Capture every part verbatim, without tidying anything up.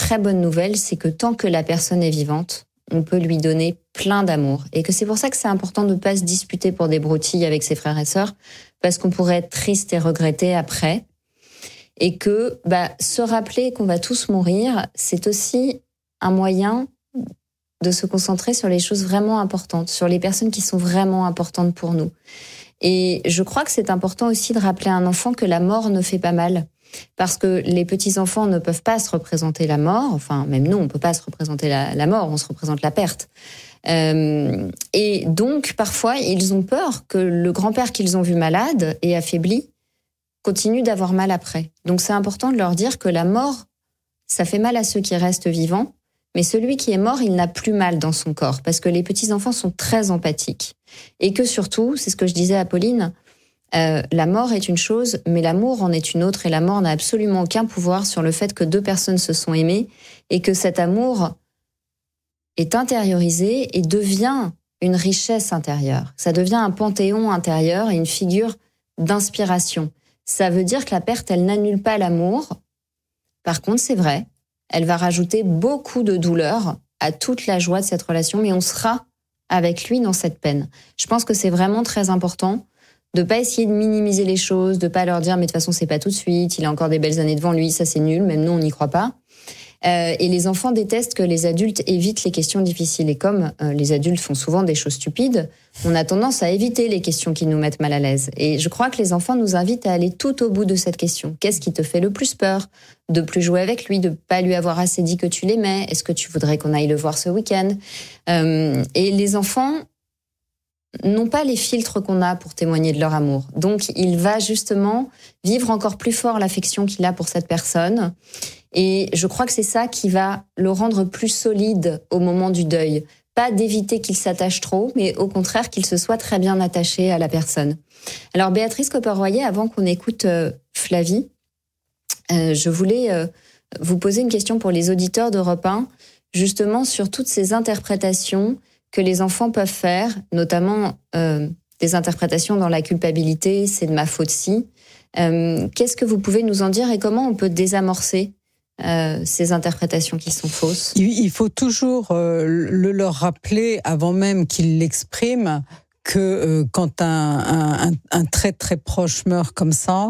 très bonne nouvelle, c'est que tant que la personne est vivante, on peut lui donner plein d'amour. Et que c'est pour ça que c'est important de ne pas se disputer pour des broutilles avec ses frères et sœurs, parce qu'on pourrait être triste et regretter après. Et que bah, se rappeler qu'on va tous mourir, c'est aussi un moyen de se concentrer sur les choses vraiment importantes, sur les personnes qui sont vraiment importantes pour nous. Et je crois que c'est important aussi de rappeler à un enfant que la mort ne fait pas mal. Parce que les petits-enfants ne peuvent pas se représenter la mort, enfin même nous on ne peut pas se représenter la, la mort, on se représente la perte. Euh, et donc parfois ils ont peur que le grand-père qu'ils ont vu malade et affaibli continue d'avoir mal après. Donc c'est important de leur dire que la mort, ça fait mal à ceux qui restent vivants, mais celui qui est mort, il n'a plus mal dans son corps, parce que les petits-enfants sont très empathiques. Et que surtout, c'est ce que je disais à Pauline, Euh, la mort est une chose, mais l'amour en est une autre, et la mort n'a absolument aucun pouvoir sur le fait que deux personnes se sont aimées et que cet amour est intériorisé et devient une richesse intérieure. Ça devient un panthéon intérieur et une figure d'inspiration. Ça veut dire que la perte, elle n'annule pas l'amour. Par contre, c'est vrai, elle va rajouter beaucoup de douleur à toute la joie de cette relation, mais on sera avec lui dans cette peine. Je pense que c'est vraiment très important de pas essayer de minimiser les choses, de pas leur dire mais de toute façon c'est pas tout de suite, il a encore des belles années devant lui, ça c'est nul, même nous on n'y croit pas. Euh, et les enfants détestent que les adultes évitent les questions difficiles. Et comme euh, les adultes font souvent des choses stupides, on a tendance à éviter les questions qui nous mettent mal à l'aise. Et je crois que les enfants nous invitent à aller tout au bout de cette question. Qu'est-ce qui te fait le plus peur? De plus jouer avec lui, de pas lui avoir assez dit que tu l'aimais? Est-ce que tu voudrais qu'on aille le voir ce week-end? euh, Et les enfants n'ont pas les filtres qu'on a pour témoigner de leur amour. Donc, il va justement vivre encore plus fort l'affection qu'il a pour cette personne. Et je crois que c'est ça qui va le rendre plus solide au moment du deuil. Pas d'éviter qu'il s'attache trop, mais au contraire qu'il se soit très bien attaché à la personne. Alors, Béatrice Copper-Royer, avant qu'on écoute euh, Flavie, euh, je voulais euh, vous poser une question pour les auditeurs d'Europe un, justement sur toutes ces interprétations que les enfants peuvent faire, notamment euh, des interprétations dans la culpabilité, c'est de ma faute si. Euh, qu'est-ce que vous pouvez nous en dire et comment on peut désamorcer euh, ces interprétations qui sont fausses? Il faut toujours euh, le leur rappeler avant même qu'ils l'expriment, que euh, quand un, un, un très très proche meurt comme ça,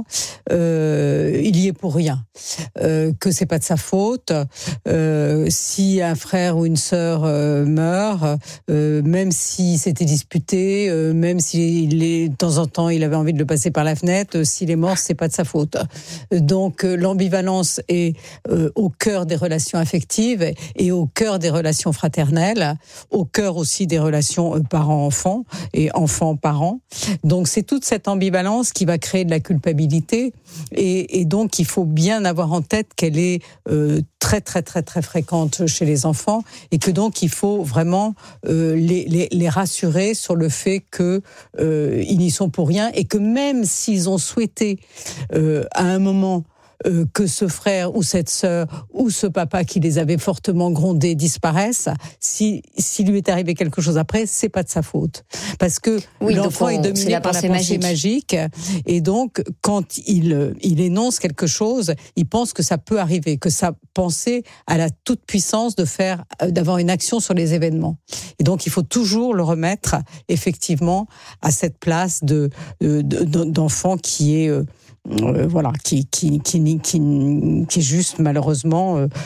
euh, il y est pour rien, euh, que c'est pas de sa faute. Euh, si un frère ou une sœur euh, meurt, euh, même si c'était disputé, euh, même si de temps en temps il avait envie de le passer par la fenêtre, euh, s'il est mort, c'est pas de sa faute. Donc euh, l'ambivalence est euh, au cœur des relations affectives et au cœur des relations fraternelles, au cœur aussi des relations euh, parents-enfants et enfants-parents. Donc c'est toute cette ambivalence qui va créer de la culpabilité et, et donc il faut bien avoir en tête qu'elle est euh, très très très très fréquente chez les enfants et que donc il faut vraiment euh, les, les, les rassurer sur le fait que euh, ils n'y sont pour rien et que même s'ils ont souhaité euh, à un moment Euh, que ce frère ou cette sœur ou ce papa qui les avait fortement grondés disparaissent, si s'il lui est arrivé quelque chose après, c'est pas de sa faute, parce que oui, l'enfant on, est dominé la par la pensée magique. magique, et donc quand il il énonce quelque chose, il pense que ça peut arriver, que sa pensée a la toute puissance de faire d'avoir une action sur les événements, et donc il faut toujours le remettre effectivement à cette place de, de, de d'enfant qui est euh, Euh, voilà, qui qui qui qui qui est juste malheureusement euh,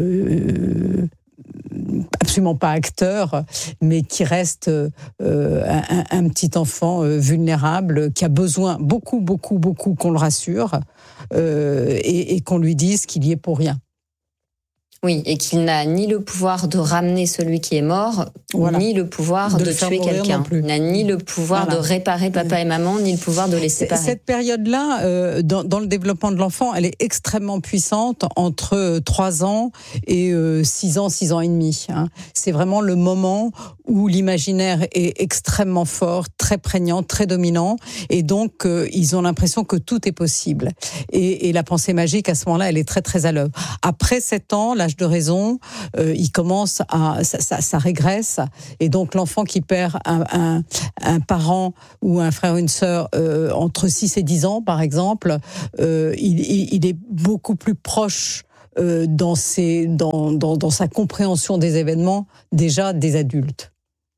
euh, absolument pas acteur, mais qui reste euh, un, un petit enfant euh, vulnérable qui a besoin beaucoup beaucoup beaucoup qu'on le rassure euh, et, et qu'on lui dise qu'il y est pour rien. Oui, et qu'il n'a ni le pouvoir de ramener celui qui est mort, voilà. ni le pouvoir de, de tuer quelqu'un. Il n'a ni le pouvoir voilà. de réparer papa et maman, ni le pouvoir de les séparer. Cette période-là, euh, dans, dans le développement de l'enfant, elle est extrêmement puissante entre trois ans et euh, six ans, six ans et demi. Hein. C'est vraiment le moment où l'imaginaire est extrêmement fort, très prégnant, très dominant, et donc euh, ils ont l'impression que tout est possible. Et, et la pensée magique, à ce moment-là, elle est très très à l'œuvre. Après sept ans, l'âge de raison, euh, il commence à, ça, ça, ça régresse, et donc l'enfant qui perd un, un, un parent ou un frère ou une sœur euh, entre six et dix ans, par exemple, euh, il, il, il est beaucoup plus proche euh, dans, ses, dans, dans, dans sa compréhension des événements déjà des adultes.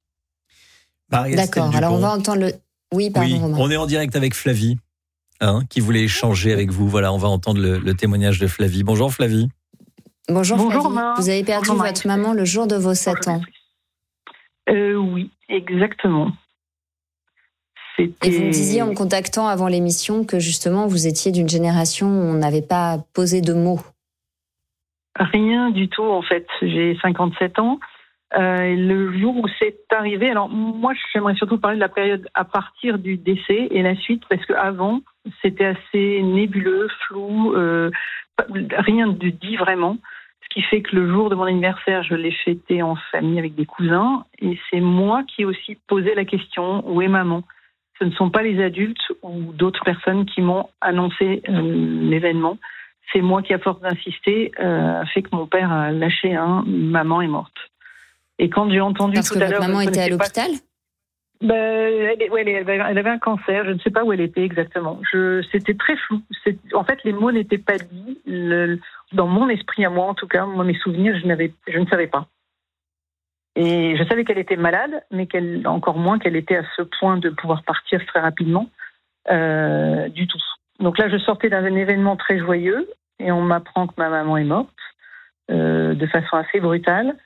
D'accord, alors on va entendre le... Oui, pardon, oui, Romain. On est en direct avec Flavie, hein, qui voulait échanger avec vous. Voilà, on va entendre le, le témoignage de Flavie. Bonjour Flavie. Bonjour, Bonjour Flavie. Romain. Vous avez perdu Bonjour, votre maman le jour de vos sept ans. Euh, oui, exactement. C'était... Et vous me disiez en me contactant avant l'émission que justement vous étiez d'une génération où on n'avait pas posé de mots. Rien du tout en fait. J'ai cinquante-sept ans. Euh, le jour où c'est arrivé, alors moi j'aimerais surtout parler de la période à partir du décès et la suite, parce qu'avant c'était assez nébuleux, flou, euh, rien de dit vraiment. Ce qui fait que le jour de mon anniversaire, je l'ai fêté en famille avec des cousins, et c'est moi qui ai aussi posé la question, où est maman ? Ce ne sont pas les adultes ou d'autres personnes qui m'ont annoncé euh, l'événement. C'est moi qui, à force d'insister, euh, a fait que mon père a lâché un « maman est morte ». Et quand j'ai entendu Parce tout à l'heure... Parce que votre maman était à l'hôpital ? Ben, elle, ouais, elle, elle avait un cancer, je ne sais pas où elle était exactement. Je, c'était très flou. C'est, en fait, les mots n'étaient pas dits. Le, dans mon esprit à moi, en tout cas, moi, mes souvenirs, je, n'avais, je ne savais pas. Et je savais qu'elle était malade, mais qu'elle, encore moins qu'elle était à ce point de pouvoir partir très rapidement, euh, du tout. Donc là, je sortais d'un événement très joyeux, et on m'apprend que ma maman est morte, euh, de façon assez brutale.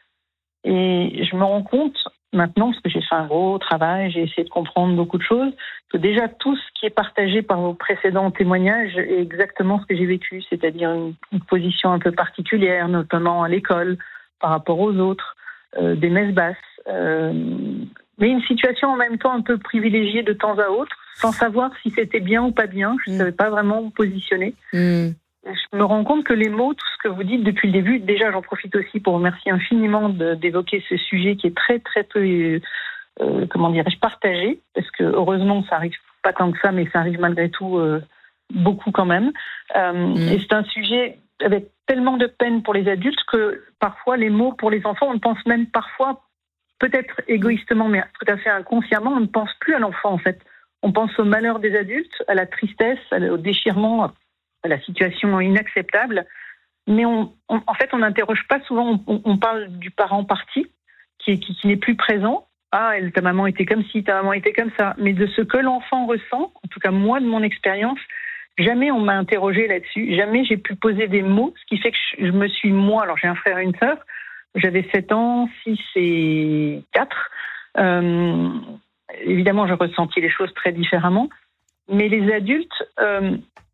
Et je me rends compte maintenant, parce que j'ai fait un gros travail, j'ai essayé de comprendre beaucoup de choses, que déjà tout ce qui est partagé par vos précédents témoignages est exactement ce que j'ai vécu, c'est-à-dire une, une position un peu particulière, notamment à l'école, par rapport aux autres, euh, des messes basses, euh, mais une situation en même temps un peu privilégiée de temps à autre, sans savoir si c'était bien ou pas bien, je ne mmh. savais pas vraiment me positionner. Mmh. Je me rends compte que les mots, tout ce que vous dites depuis le début, déjà j'en profite aussi pour remercier infiniment de, d'évoquer ce sujet qui est très très peu, euh, comment dirais-je, partagé, parce que heureusement ça arrive pas tant que ça, mais ça arrive malgré tout euh, beaucoup quand même. Euh, mmh. Et c'est un sujet avec tellement de peine pour les adultes que parfois les mots pour les enfants, on pense même parfois, peut-être égoïstement, mais tout à fait inconsciemment, on ne pense plus à l'enfant en fait. On pense au malheur des adultes, à la tristesse, au déchirement, à la situation inacceptable, mais on, on, en fait, on n'interroge pas souvent, on, on parle du parent parti, qui, qui, qui n'est plus présent. Ah, elle, ta maman était comme ci, ta maman était comme ça. Mais de ce que l'enfant ressent, en tout cas moi, de mon expérience, jamais on m'a interrogé là-dessus, jamais j'ai pu poser des mots, ce qui fait que je, je me suis, moi, alors j'ai un frère et une sœur, j'avais sept ans, six et quatre. Euh, évidemment, je ressentis les choses très différemment, mais les adultes... Euh,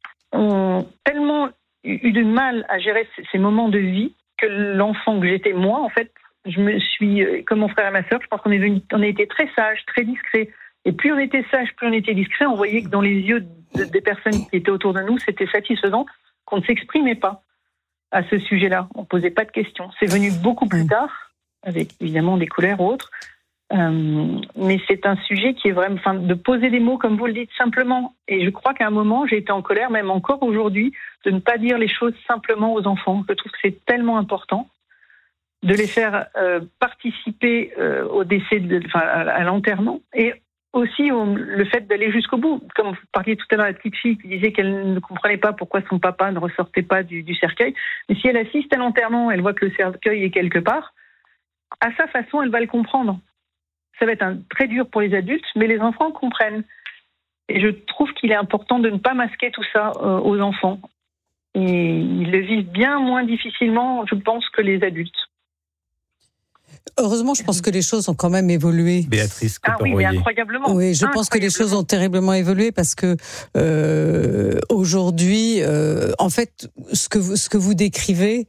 ont tellement eu du mal à gérer ces moments de vie que l'enfant que j'étais moi, en fait, je me suis, comme mon frère et ma sœur, je pense qu'on est venu, on a été très sages, très discrets. Et plus on était sages, plus on était discrets, on voyait que dans les yeux de, des personnes qui étaient autour de nous, c'était satisfaisant qu'on ne s'exprimait pas à ce sujet-là. On ne posait pas de questions. C'est venu beaucoup plus tard, avec évidemment des colères ou autres. Euh, mais c'est un sujet qui est vraiment, enfin, de poser des mots comme vous le dites simplement. Et je crois qu'à un moment, j'ai été en colère, même encore aujourd'hui, de ne pas dire les choses simplement aux enfants. Je trouve que c'est tellement important de les faire euh, participer euh, au décès, de, enfin, à, à l'enterrement, et aussi au, le fait d'aller jusqu'au bout. Comme vous parliez tout à l'heure, la petite fille qui disait qu'elle ne comprenait pas pourquoi son papa ne ressortait pas du, du cercueil. Mais si elle assiste à l'enterrement, elle voit que le cercueil est quelque part, à sa façon, elle va le comprendre. Ça va être un, très dur pour les adultes, mais les enfants comprennent. Et je trouve qu'il est important de ne pas masquer tout ça euh, aux enfants. Et ils le vivent bien moins difficilement, je pense, que les adultes. Heureusement, je pense que les choses ont quand même évolué. Béatrice Ah oui, mais incroyablement. Oui, je pense que les choses ont terriblement évolué parce que euh, aujourd'hui, euh, en fait, ce que vous, ce que vous décrivez,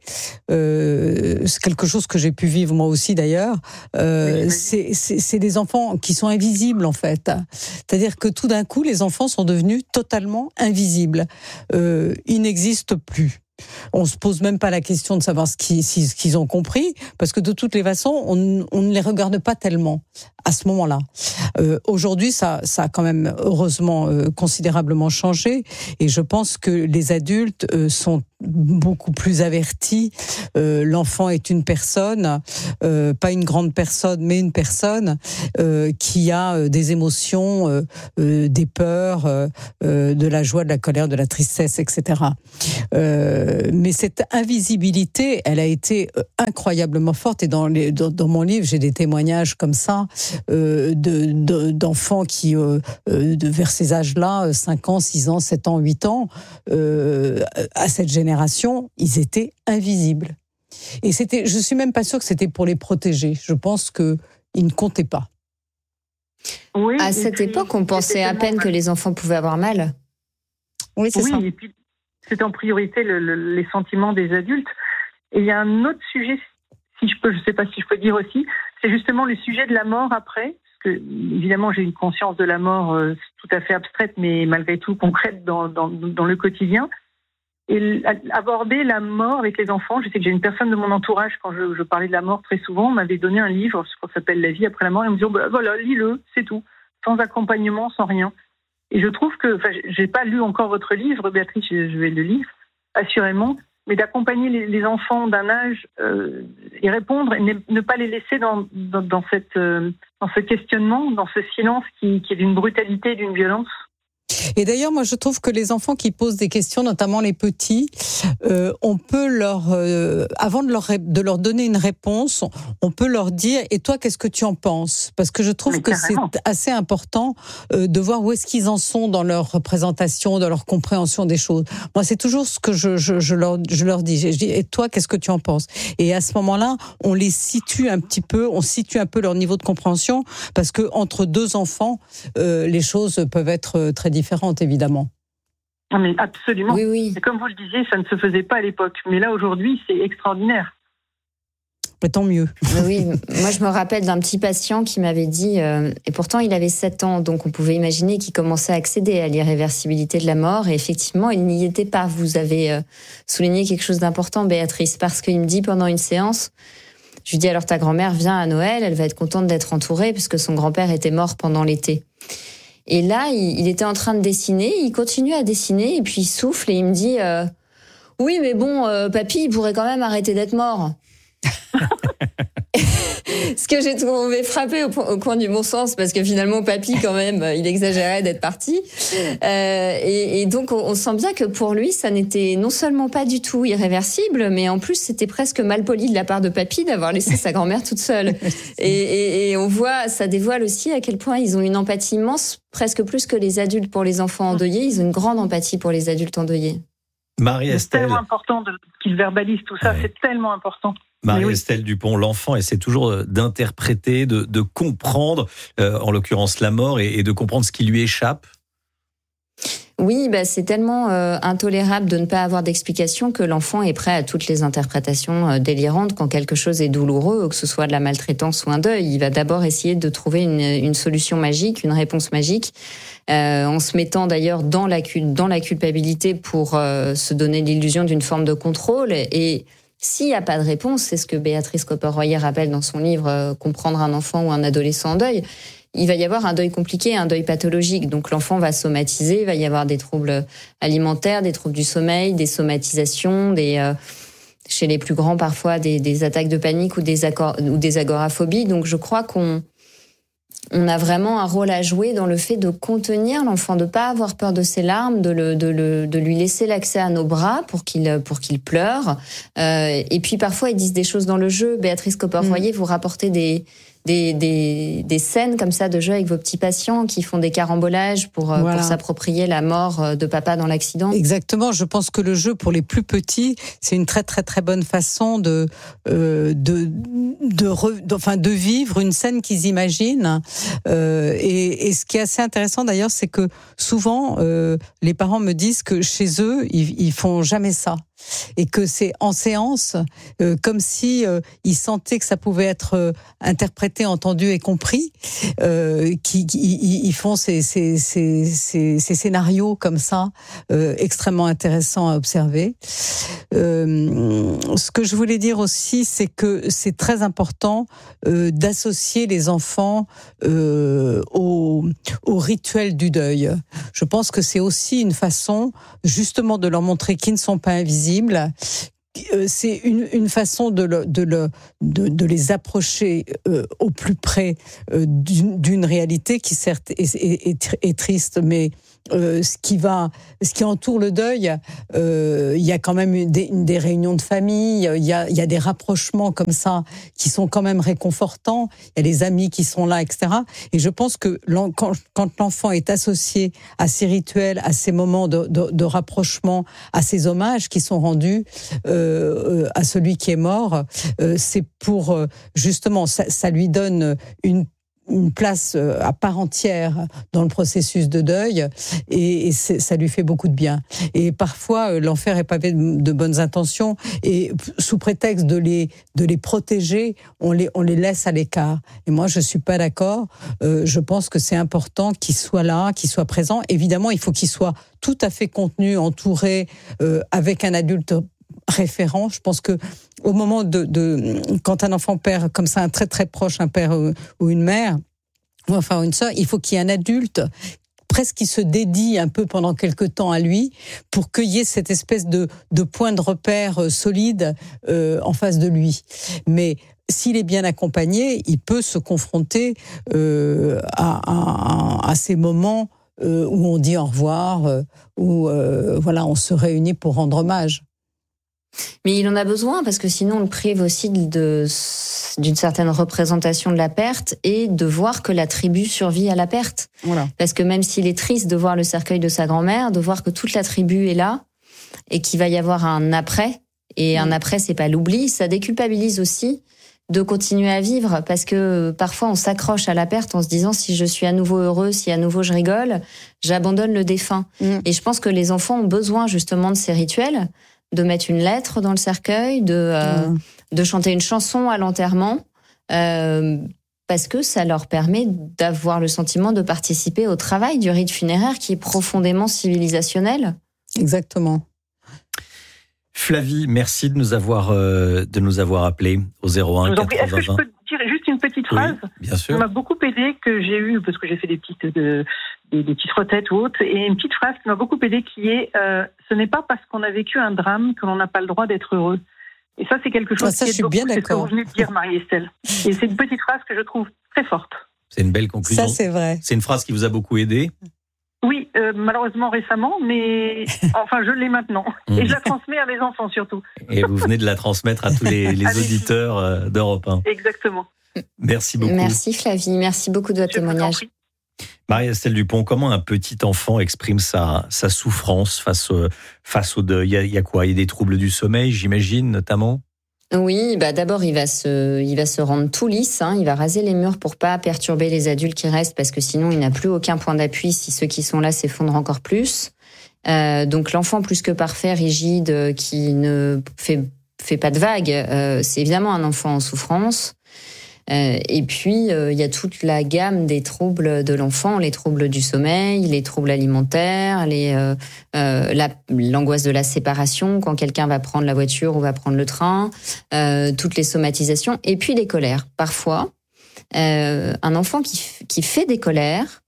euh, c'est quelque chose que j'ai pu vivre moi aussi d'ailleurs. Euh, oui, c'est, c'est, c'est des enfants qui sont invisibles en fait. C'est-à-dire que tout d'un coup, les enfants sont devenus totalement invisibles. Euh, ils n'existent plus. On se pose même pas la question de savoir ce qu'ils, ce qu'ils ont compris, parce que de toutes les façons, on, on ne les regarde pas tellement. à ce moment-là. Euh, aujourd'hui, ça, ça a quand même heureusement euh, considérablement changé, et je pense que les adultes euh, sont beaucoup plus avertis. Euh, l'enfant est une personne, euh, pas une grande personne, mais une personne euh, qui a euh, des émotions, euh, euh, des peurs, euh, euh, de la joie, de la colère, de la tristesse, et cetera. Euh, mais cette invisibilité, elle a été incroyablement forte, et dans, les, dans, dans mon livre, j'ai des témoignages comme ça euh, de, de, d'enfants qui, euh, de, vers ces âges-là, cinq ans, six ans, sept ans, huit ans, euh, à cette génération, ils étaient invisibles. Et c'était, je suis même pas sûre que c'était pour les protéger. Je pense que ils ne comptaient pas. Oui, à cette puis, époque, on pensait à peine mal. que les enfants pouvaient avoir mal. Oui, c'est oui, ça. Et puis, c'est en priorité le, le, les sentiments des adultes. Et il y a un autre sujet, si je peux, je sais pas si je peux dire aussi, c'est justement le sujet de la mort après. Parce que, évidemment, j'ai une conscience de la mort euh, tout à fait abstraite, mais malgré tout concrète dans, dans, dans le quotidien. Et aborder la mort avec les enfants, je sais que j'ai une personne de mon entourage, quand je, je parlais de la mort très souvent, m'avait donné un livre, je crois que ça s'appelle La vie après la mort, et on me disait, bah, voilà, lis-le, c'est tout, sans accompagnement, sans rien. Et je trouve que, enfin, j'ai pas lu encore votre livre, Béatrice, je vais le lire, assurément, mais d'accompagner les, les enfants d'un âge, euh, et répondre, et ne, ne pas les laisser dans, dans, dans, cette, euh, dans ce questionnement, dans ce silence qui, qui est d'une brutalité, d'une violence. Et d'ailleurs, moi, je trouve que les enfants qui posent des questions, notamment les petits, euh, on peut leur, euh, avant de leur de leur donner une réponse, on peut leur dire « Et toi, qu'est-ce que tu en penses ?» Parce que je trouve Mais que carrément. c'est assez important euh, de voir où est-ce qu'ils en sont dans leur représentation, dans leur compréhension des choses. Moi, c'est toujours ce que je, je, je leur je leur dis. Je dis « Et toi, qu'est-ce que tu en penses ?» Et à ce moment-là, on les situe un petit peu, on situe un peu leur niveau de compréhension, parce que entre deux enfants, euh, les choses peuvent être très différentes, évidemment. Non, mais absolument. Oui, oui. Et comme vous le disiez, ça ne se faisait pas à l'époque. Mais là, aujourd'hui, c'est extraordinaire. Mais tant mieux. Oui, moi, je me rappelle d'un petit patient qui m'avait dit, euh, et pourtant, il avait sept ans, donc on pouvait imaginer qu'il commençait à accéder à l'irréversibilité de la mort. Et effectivement, il n'y était pas. Vous avez euh, souligné quelque chose d'important, Béatrice, parce qu'il me dit pendant une séance, je lui dis, alors ta grand-mère vient à Noël, elle va être contente d'être entourée, puisque son grand-père était mort pendant l'été. Et là, il, il était en train de dessiner, il continue à dessiner, et puis il souffle et il me dit euh, « Oui, mais bon, euh, papy, il pourrait quand même arrêter d'être mort. » Ce que j'ai trouvé frappé au, au coin du bon sens, parce que finalement, papy, quand même, il exagérait d'être parti. Euh, et, et donc, on, on sent bien que pour lui, ça n'était non seulement pas du tout irréversible, mais en plus, c'était presque malpoli de la part de papy d'avoir laissé sa grand-mère toute seule. Et, et, et on voit, ça dévoile aussi à quel point ils ont une empathie immense, presque plus que les adultes pour les enfants endeuillés. Ils ont une grande empathie pour les adultes endeuillés. Marie-Estelle. C'est tellement important de, qu'ils verbalisent tout ça, ouais. C'est tellement important. Marie-Estelle oui. Dupont, l'enfant essaie toujours d'interpréter, de, de comprendre, euh, en l'occurrence la mort, et, et de comprendre ce qui lui échappe. Oui, bah c'est tellement euh, intolérable de ne pas avoir d'explication que l'enfant est prêt à toutes les interprétations euh, délirantes quand quelque chose est douloureux, que ce soit de la maltraitance ou un deuil. Il va d'abord essayer de trouver une, une solution magique, une réponse magique, euh, en se mettant d'ailleurs dans la, dans la culpabilité pour euh, se donner l'illusion d'une forme de contrôle. Et s'il n'y a pas de réponse, c'est ce que Béatrice Copper-Royer rappelle dans son livre euh, « Comprendre un enfant ou un adolescent en deuil », il va y avoir un deuil compliqué, un deuil pathologique. Donc l'enfant va somatiser, il va y avoir des troubles alimentaires, des troubles du sommeil, des somatisations, des, euh, chez les plus grands parfois des, des attaques de panique ou des, acor- ou des agoraphobies. Donc je crois qu'on on a vraiment un rôle à jouer dans le fait de contenir l'enfant, de ne pas avoir peur de ses larmes, de, le, de, le, de lui laisser l'accès à nos bras pour qu'il, pour qu'il pleure. Euh, et puis parfois ils disent des choses dans le jeu. Béatrice Copper-Royer, mmh. vous rapportez des... Des, des, des scènes comme ça de jeu avec vos petits patients qui font des carambolages pour, voilà. pour s'approprier la mort de papa dans l'accident. Exactement, je pense que le jeu pour les plus petits, c'est une très très très bonne façon de, euh, de, de, re, de, enfin, de vivre une scène qu'ils imaginent. Euh, et, et ce qui est assez intéressant d'ailleurs, c'est que souvent, euh, les parents me disent que chez eux, ils, ils font jamais ça. et que c'est en séance, euh, comme si euh, ils sentaient que ça pouvait être euh, interprété, entendu et compris, euh, qui, qui ils font ces, ces, ces, ces, ces scénarios comme ça, euh, extrêmement intéressants à observer. Euh, ce que je voulais dire aussi, c'est que c'est très important euh, d'associer les enfants euh, au, au rituel du deuil. Je pense que c'est aussi une façon justement de leur montrer qu'ils ne sont pas invisibles. C'est une, une façon de, le, de, le, de, de les approcher euh, au plus près euh, d'une, d'une réalité qui certes est, est, est, est triste, mais euh, ce qui va, ce qui entoure le deuil, euh, il y a quand même des, des réunions de famille, il y a, il y a des rapprochements comme ça qui sont quand même réconfortants. Il y a les amis qui sont là, et cetera. Et je pense que quand, quand l'enfant est associé à ces rituels, à ces moments de, de, de rapprochement, à ces hommages qui sont rendus euh, à celui qui est mort, euh, c'est pour justement, ça, ça lui donne une une place à part entière dans le processus de deuil et, et ça lui fait beaucoup de bien. Et parfois, l'enfer est pavé de bonnes intentions et sous prétexte de les, de les protéger, on les, on les laisse à l'écart. Et moi, je suis pas d'accord. Euh, je pense que c'est important qu'ils soient là, qu'ils soient présents. Évidemment, il faut qu'ils soient tout à fait contenus, entourés, euh, avec un adulte référent. Je pense que au moment de, de quand un enfant perd comme ça un très très proche, un père ou une mère, ou enfin une sœur, il faut qu'il y ait un adulte presque qui se dédie un peu pendant quelque temps à lui pour qu'il y ait cette espèce de, de point de repère solide euh, en face de lui. Mais s'il est bien accompagné, il peut se confronter euh, à, à, à ces moments euh, où on dit au revoir, euh, où euh, voilà, on se réunit pour rendre hommage. Mais il en a besoin parce que sinon on le prive aussi de, d'une certaine représentation de la perte et de voir que la tribu survit à la perte. Voilà. Parce que même s'il est triste de voir le cercueil de sa grand-mère, de voir que toute la tribu est là et qu'il va y avoir un après, et mmh. un après c'est pas l'oubli, ça déculpabilise aussi de continuer à vivre parce que parfois on s'accroche à la perte en se disant si je suis à nouveau heureux, si à nouveau je rigole, j'abandonne le défunt. Mmh. Et je pense que les enfants ont besoin justement de ces rituels, de mettre une lettre dans le cercueil, de, euh, mmh. de chanter une chanson à l'enterrement, euh, parce que ça leur permet d'avoir le sentiment de participer au travail du rite funéraire qui est profondément civilisationnel. Exactement. Flavie, merci de nous avoir, euh, de nous avoir appelés au zéro un quatre-vingts. Est-ce que je peux dire juste une petite phrase ? Oui, bien sûr. Ça m'a beaucoup aidé, que j'ai eu, parce que j'ai fait des petites, de, des, des petites retraites ou autres, et une petite phrase qui m'a beaucoup aidé qui est euh, « Ce n'est pas parce qu'on a vécu un drame que l'on n'a pas le droit d'être heureux ». Et ça, c'est quelque chose ah, ça, qui je est suis beaucoup, bien c'est d'accord. ce que vous venez de dire, Marie-Estelle. Et c'est une petite phrase que je trouve très forte. C'est une belle conclusion. Ça, c'est vrai. C'est une phrase qui vous a beaucoup aidé ? Oui, euh, malheureusement récemment, mais enfin je l'ai maintenant. Mmh. Et je la transmets à mes enfants surtout. Et vous venez de la transmettre à tous les, les auditeurs euh, d'Europe un. Exactement. Merci beaucoup. Merci Flavie, merci beaucoup de votre je témoignage. Marie-Estelle Dupont, comment un petit enfant exprime sa, sa souffrance face, au, face au deuil ? Il y, a, il y a quoi ? Il y a des troubles du sommeil, j'imagine, notamment ? Oui, bah d'abord il va se, il va se rendre tout lisse, hein, il va raser les murs pour pas perturber les adultes qui restent parce que sinon il n'a plus aucun point d'appui si ceux qui sont là s'effondrent encore plus. Euh, donc l'enfant plus que parfait, rigide, qui ne fait fait pas de vagues, euh, c'est évidemment un enfant en souffrance. Euh, et puis, euh, il y a toute la gamme des troubles de l'enfant, les troubles du sommeil, les troubles alimentaires, les, euh, euh, la, l'angoisse de la séparation quand quelqu'un va prendre la voiture ou va prendre le train, euh, toutes les somatisations, et puis les colères. Parfois, euh, un enfant qui, qui fait des colères,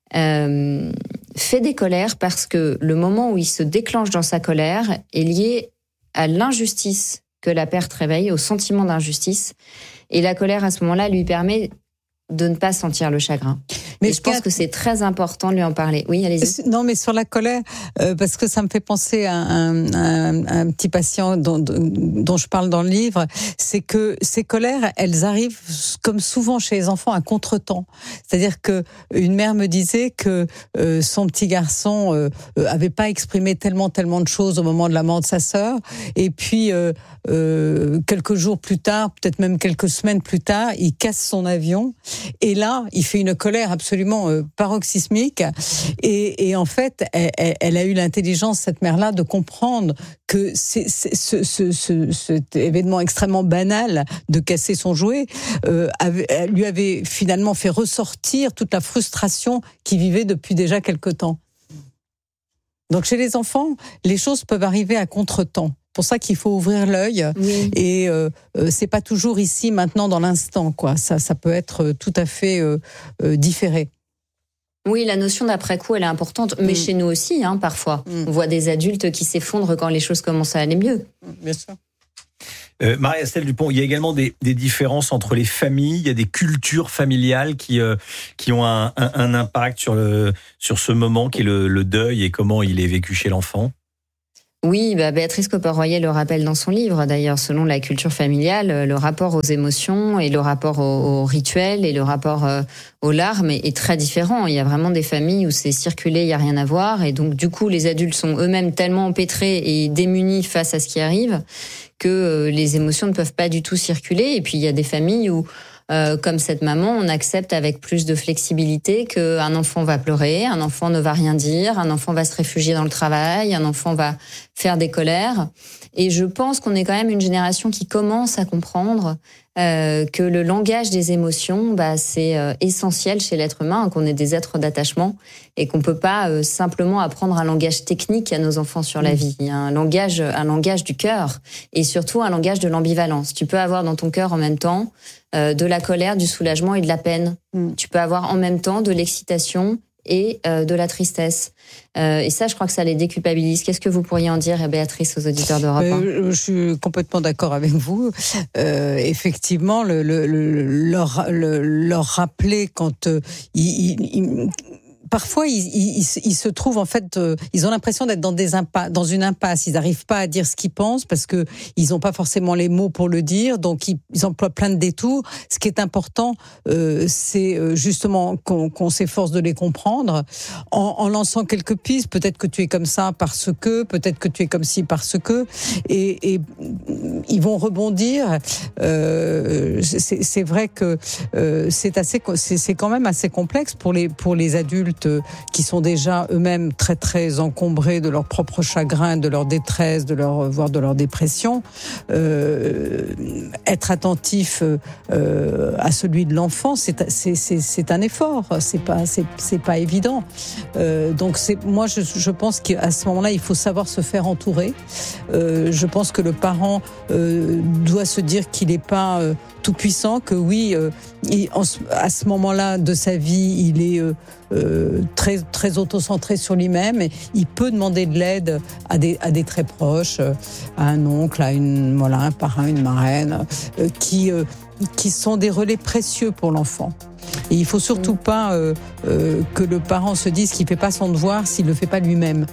euh, fait des colères parce que le moment où il se déclenche dans sa colère est lié à l'injustice que la perte réveille, au sentiment d'injustice. Et la colère, à ce moment-là, lui permet de ne pas sentir le chagrin. Mais et je pense que c'est très important de lui en parler. Oui, allez-y. Non, mais sur la colère, euh, parce que ça me fait penser à un, un, un petit patient dont, dont je parle dans le livre, c'est que ces colères, elles arrivent comme souvent chez les enfants à contretemps. C'est-à-dire que une mère me disait que euh, son petit garçon euh, avait pas exprimé tellement tellement de choses au moment de la mort de sa sœur, et puis euh, euh, quelques jours plus tard, peut-être même quelques semaines plus tard, il casse son avion. Et là, il fait une colère absolument euh, paroxysmique. Et, et en fait, elle, elle a eu l'intelligence, cette mère-là, de comprendre que c'est, c'est, ce, ce, ce, cet événement extrêmement banal de casser son jouet euh, avait, lui avait finalement fait ressortir toute la frustration qu'il vivait depuis déjà quelque temps. Donc chez les enfants, les choses peuvent arriver à contre-temps. C'est pour ça qu'il faut ouvrir l'œil. Oui. Et euh, euh, c'est pas toujours ici, maintenant, dans l'instant, quoi. Ça, ça peut être tout à fait euh, euh, différé. Oui, la notion d'après-coup, elle est importante. Mais mmh. chez nous aussi, hein, parfois. Mmh. On voit des adultes qui s'effondrent quand les choses commencent à aller mieux. Bien sûr. Euh, Marie-Estelle Dupont, il y a également des, des différences entre les familles, il y a des cultures familiales qui, euh, qui ont un, un, un impact sur, le, sur ce moment qui est le, le deuil et comment il est vécu chez l'enfant. Oui, bah Béatrice Copper-Royer le rappelle dans son livre. D'ailleurs, selon la culture familiale, le rapport aux émotions et le rapport aux, aux rituels et le rapport euh, aux larmes est, est très différent. Il y a vraiment des familles où c'est circulé, il n'y a rien à voir. Et donc, du coup, les adultes sont eux-mêmes tellement empêtrés et démunis face à ce qui arrive que euh, les émotions ne peuvent pas du tout circuler. Et puis, il y a des familles où Euh, comme cette maman, on accepte avec plus de flexibilité qu'un enfant va pleurer, un enfant ne va rien dire, un enfant va se réfugier dans le travail, un enfant va faire des colères. Et je pense qu'on est quand même une génération qui commence à comprendre euh, que le langage des émotions, bah, c'est euh, essentiel chez l'être humain, qu'on est des êtres d'attachement et qu'on peut pas euh, simplement apprendre un langage technique à nos enfants sur la vie. Il y a un langage, un langage du cœur et surtout un langage de l'ambivalence. Tu peux avoir dans ton cœur en même temps euh, de la colère, du soulagement et de la peine. Mm. Tu peux avoir en même temps de l'excitation et euh, de la tristesse. Euh, et ça, je crois que ça les déculpabilise. Qu'est-ce que vous pourriez en dire, Béatrice, aux auditeurs d'Europe un ? euh, Je suis complètement d'accord avec vous. Euh, effectivement, le, le, le, leur, le, leur rappeler quand euh, ils... ils, ils Parfois, ils, ils, ils se trouvent en fait, euh, ils ont l'impression d'être dans des impas- dans une impasse. Ils n'arrivent pas à dire ce qu'ils pensent parce que ils n'ont pas forcément les mots pour le dire. Donc, ils, ils emploient plein de détours. Ce qui est important, euh, c'est justement qu'on, qu'on s'efforce de les comprendre en, en lançant quelques pistes. Peut-être que tu es comme ça parce que, peut-être que tu es comme ci parce que, et, et ils vont rebondir. Euh, c'est, c'est vrai que euh, c'est assez, c'est, c'est quand même assez complexe pour les pour les adultes qui sont déjà eux-mêmes très très encombrés de leur propre chagrin, de leur détresse, de leur voire de leur dépression, euh, être attentif euh, à celui de l'enfant, c'est c'est c'est c'est un effort, c'est pas c'est c'est pas évident. Euh, donc c'est moi je je pense qu'à ce moment-là il faut savoir se faire entourer. Euh, je pense que le parent euh, doit se dire qu'il n'est pas euh, tout puissant, que oui, euh, il, en, à ce moment-là de sa vie, il est euh, euh, très très autocentré sur lui-même. Et il peut demander de l'aide à des à des très proches, euh, à un oncle, à une voilà un parrain, une marraine, euh, qui euh, qui sont des relais précieux pour l'enfant. Et il faut surtout pas euh, euh, que le parent se dise qu'il fait pas son devoir s'il le fait pas lui-même.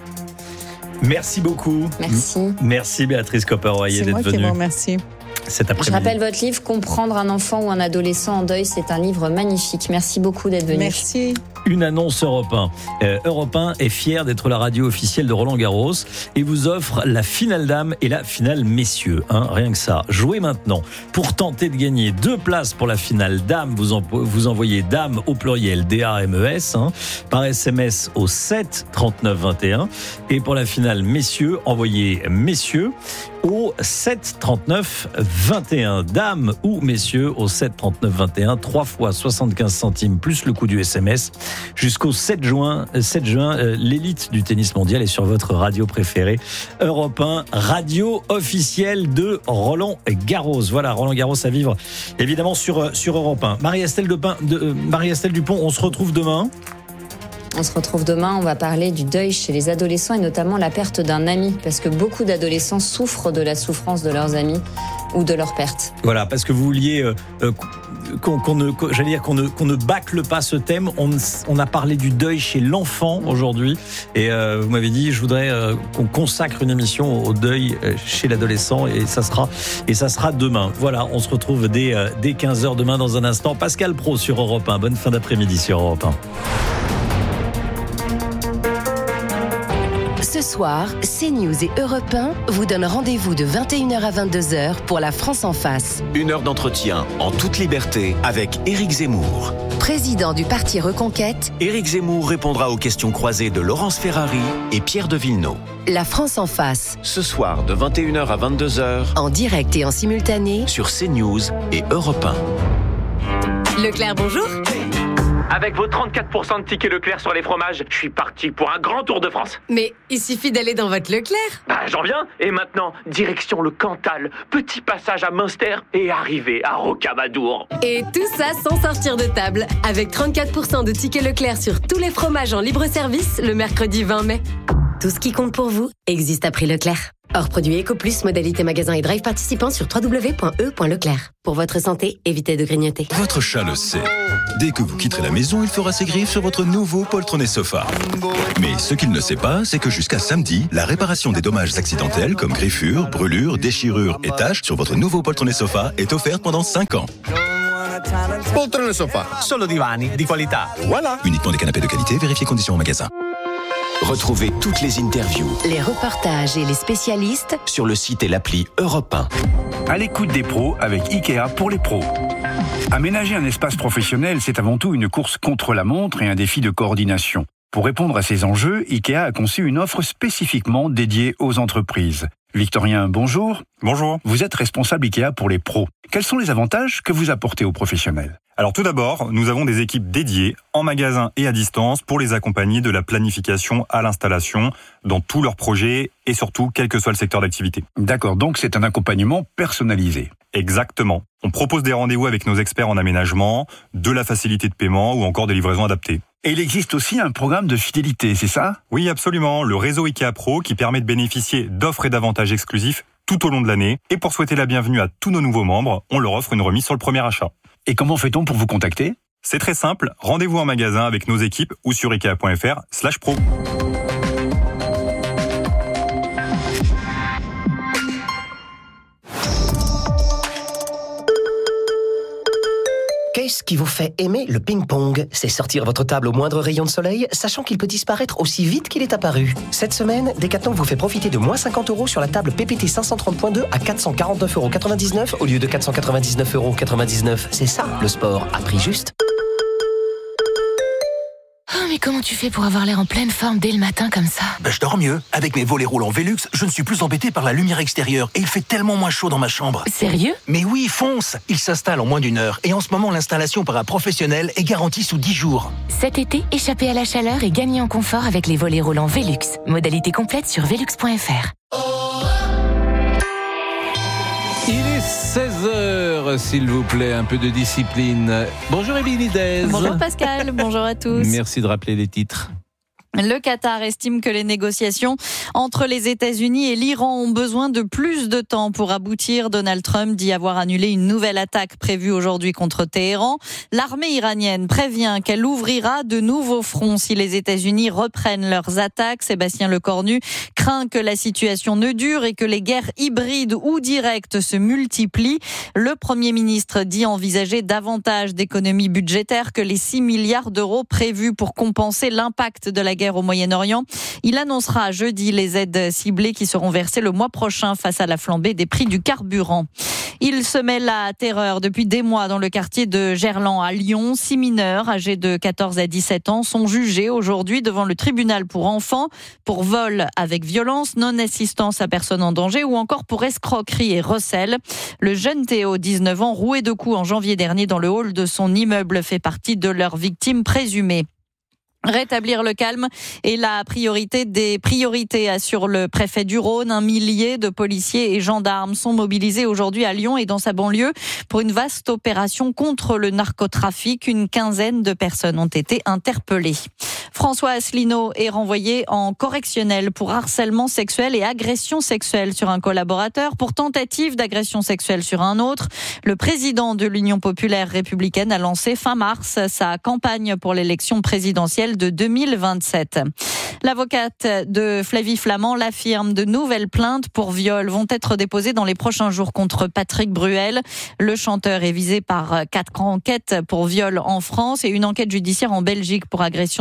Merci beaucoup. Merci. Merci Béatrice Copper-Royer d'être venue. C'est moi qui vous remercie. Cet après-midi. Je rappelle votre livre, Comprendre un enfant ou un adolescent en deuil, c'est un livre magnifique. Merci beaucoup d'être venu. Merci. Une annonce Europe un. Euh, Europe un est fier d'être la radio officielle de Roland Garros et vous offre la finale dames et la finale messieurs. Hein, rien que ça. Jouez maintenant. Pour tenter de gagner deux places pour la finale dames, vous, en, vous envoyez dame au pluriel D A M E S hein, par S M S au sept trente-neuf vingt et un. Et pour la finale messieurs, envoyez messieurs au sept trente-neuf vingt et un. Dames ou messieurs au sept trente-neuf vingt et un. trois fois soixante-quinze centimes plus le coût du S M S. Jusqu'au sept juin, sept juin, euh, l'élite du tennis mondial est sur votre radio préférée. Europe un, radio officielle de Roland Garros. Voilà, Roland Garros à vivre évidemment sur, sur Europe un. Marie-Estelle, Dupont, de, euh, Marie-Estelle Dupont, on se retrouve demain. On se retrouve demain, on va parler du deuil chez les adolescents et notamment la perte d'un ami, parce que beaucoup d'adolescents souffrent de la souffrance de leurs amis ou de leur perte. Voilà, parce que vous vouliez euh, euh, qu'on, qu'on ne, j'allais dire qu'on ne, qu'on ne bâcle pas ce thème. On, on a parlé du deuil chez l'enfant aujourd'hui, et euh, vous m'avez dit, je voudrais euh, qu'on consacre une émission au deuil chez l'adolescent, et ça sera, et ça sera demain. Voilà, on se retrouve dès, euh, dès quinze heures demain dans un instant. Pascal Praud sur Europe un. Bonne fin d'après-midi sur Europe un. Ce soir, CNews et Europe un vous donnent rendez-vous de vingt et une heures à vingt-deux heures pour La France en face. Une heure d'entretien en toute liberté avec Éric Zemmour. Président du parti Reconquête, Éric Zemmour répondra aux questions croisées de Laurence Ferrari et Pierre de Villeneuve. La France en face. Ce soir de vingt et une heures à vingt-deux heures. En direct et en simultané. Sur CNews et Europe un. Leclerc, bonjour. Avec vos trente-quatre pour cent de tickets Leclerc sur les fromages, je suis parti pour un grand tour de France. Mais il suffit d'aller dans votre Leclerc. Bah, j'en viens. Et maintenant, direction le Cantal, petit passage à Münster et arrivée à Rocamadour. Et tout ça sans sortir de table. Avec trente-quatre pour cent de tickets Leclerc sur tous les fromages en libre service le mercredi vingt mai. Tout ce qui compte pour vous existe à prix Leclerc. Hors produit EcoPlus, modalité magasin et drive participant sur w w w point e point leclerc. Pour votre santé, évitez de grignoter. Votre chat le sait. Dès que vous quitterez la maison, il fera ses griffes sur votre nouveau poltronné sofa. Mais ce qu'il ne sait pas, c'est que jusqu'à samedi, la réparation des dommages accidentels comme griffures, brûlures, déchirures et taches sur votre nouveau poltronné sofa est offerte pendant cinq ans. Poltrone sofa, solo divani di qualità. Voilà. Uniquement des canapés de qualité, vérifiez conditions au magasin. Retrouvez toutes les interviews, les reportages et les spécialistes sur le site et l'appli Europe un. À l'écoute des pros avec Ikea pour les pros. Aménager un espace professionnel, c'est avant tout une course contre la montre et un défi de coordination. Pour répondre à ces enjeux, Ikea a conçu une offre spécifiquement dédiée aux entreprises. Victorien, bonjour. Bonjour. Vous êtes responsable Ikea pour les pros. Quels sont les avantages que vous apportez aux professionnels ? Alors tout d'abord, nous avons des équipes dédiées en magasin et à distance pour les accompagner de la planification à l'installation dans tous leurs projets et surtout quel que soit le secteur d'activité. D'accord, donc c'est un accompagnement personnalisé. Exactement. On propose des rendez-vous avec nos experts en aménagement, de la facilité de paiement ou encore des livraisons adaptées. Et il existe aussi un programme de fidélité, c'est ça ? Oui, absolument. Le réseau Ikea Pro qui permet de bénéficier d'offres et d'avantages exclusifs tout au long de l'année. Et pour souhaiter la bienvenue à tous nos nouveaux membres, on leur offre une remise sur le premier achat. Et comment fait-on pour vous contacter ? C'est très simple. Rendez-vous en magasin avec nos équipes ou sur ikea.fr slash pro. Qu'est-ce qui vous fait aimer le ping-pong ? C'est sortir votre table au moindre rayon de soleil, sachant qu'il peut disparaître aussi vite qu'il est apparu. Cette semaine, Decathlon vous fait profiter de moins cinquante euros sur la table P P T cinq cent trente point deux à quatre cent quarante-neuf euros quatre-vingt-dix-neuf au lieu de quatre cent quatre-vingt-dix-neuf euros quatre-vingt-dix-neuf. C'est ça, le sport à prix juste. Oh, mais comment tu fais pour avoir l'air en pleine forme dès le matin comme ça ? Ben, je dors mieux. Avec mes volets roulants Velux, je ne suis plus embêté par la lumière extérieure et il fait tellement moins chaud dans ma chambre. Sérieux ? Mais oui, fonce ! Il s'installe en moins d'une heure et en ce moment, l'installation par un professionnel est garantie sous dix jours. Cet été, échappez à la chaleur et gagnez en confort avec les volets roulants Velux. Modalité complète sur velux point f r. Il est seize heures, s'il vous plaît, un peu de discipline. Bonjour Émilie Dez. Bonjour Pascal, bonjour à tous. Merci de rappeler les titres. Le Qatar estime que les négociations entre les États-Unis et l'Iran ont besoin de plus de temps pour aboutir. Donald Trump dit avoir annulé une nouvelle attaque prévue aujourd'hui contre Téhéran. L'armée iranienne prévient qu'elle ouvrira de nouveaux fronts si les États-Unis reprennent leurs attaques. Sébastien Lecornu craint que la situation ne dure et que les guerres hybrides ou directes se multiplient. Le Premier ministre dit envisager davantage d'économies budgétaires que les six milliards d'euros prévus pour compenser l'impact de la guerre au Moyen-Orient. Il annoncera jeudi les aides ciblées qui seront versées le mois prochain face à la flambée des prix du carburant. Il semait la terreur depuis des mois dans le quartier de Gerland à Lyon. Six mineurs âgés de quatorze à dix-sept ans sont jugés aujourd'hui devant le tribunal pour enfants pour vol avec violence, non-assistance à personne en danger ou encore pour escroquerie et recel. Le jeune Théo, dix-neuf ans, roué de coups en janvier dernier dans le hall de son immeuble, fait partie de leurs victimes présumées. Rétablir le calme est la priorité des priorités, assure le préfet du Rhône. Un millier de policiers et gendarmes sont mobilisés aujourd'hui à Lyon et dans sa banlieue pour une vaste opération contre le narcotrafic. Une quinzaine de personnes ont été interpellées. François Asselineau est renvoyé en correctionnel pour harcèlement sexuel et agression sexuelle sur un collaborateur, pour tentative d'agression sexuelle sur un autre. Le président de l'Union populaire républicaine a lancé fin mars sa campagne pour l'élection présidentielle de deux mille vingt-sept. L'avocate de Flavie Flament l'affirme, de nouvelles plaintes pour viol vont être déposées dans les prochains jours contre Patrick Bruel. Le chanteur est visé par quatre enquêtes pour viol en France et une enquête judiciaire en Belgique pour agression sexuelle.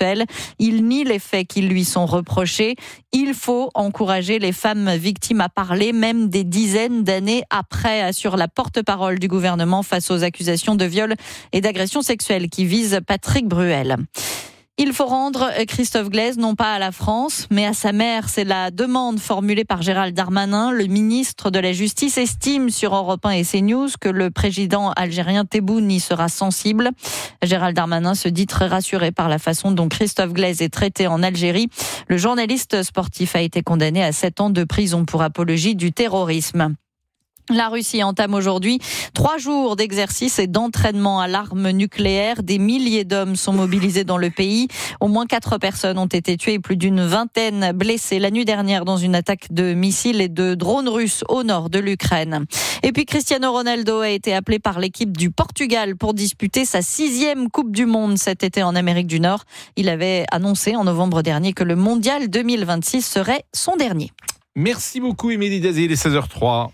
sexuelle. Il nie les faits qui lui sont reprochés. Il faut encourager les femmes victimes à parler, même des dizaines d'années après, assure la porte-parole du gouvernement face aux accusations de viol et d'agression sexuelle qui visent Patrick Bruel. Il faut rendre Christophe Glaise non pas à la France, mais à sa mère. C'est la demande formulée par Gérald Darmanin. Le ministre de la Justice estime sur Europe un et CNews que le président algérien Tebboune y sera sensible. Gérald Darmanin se dit très rassuré par la façon dont Christophe Glaise est traité en Algérie. Le journaliste sportif a été condamné à sept ans de prison pour apologie du terrorisme. La Russie entame aujourd'hui trois jours d'exercice et d'entraînement à l'arme nucléaire. Des milliers d'hommes sont mobilisés dans le pays. Au moins quatre personnes ont été tuées et plus d'une vingtaine blessées la nuit dernière dans une attaque de missiles et de drones russes au nord de l'Ukraine. Et puis Cristiano Ronaldo a été appelé par l'équipe du Portugal pour disputer sa sixième Coupe du Monde cet été en Amérique du Nord. Il avait annoncé en novembre dernier que le Mondial deux mille vingt-six serait son dernier. Merci beaucoup Émilie Dazier, il est seize heures trois.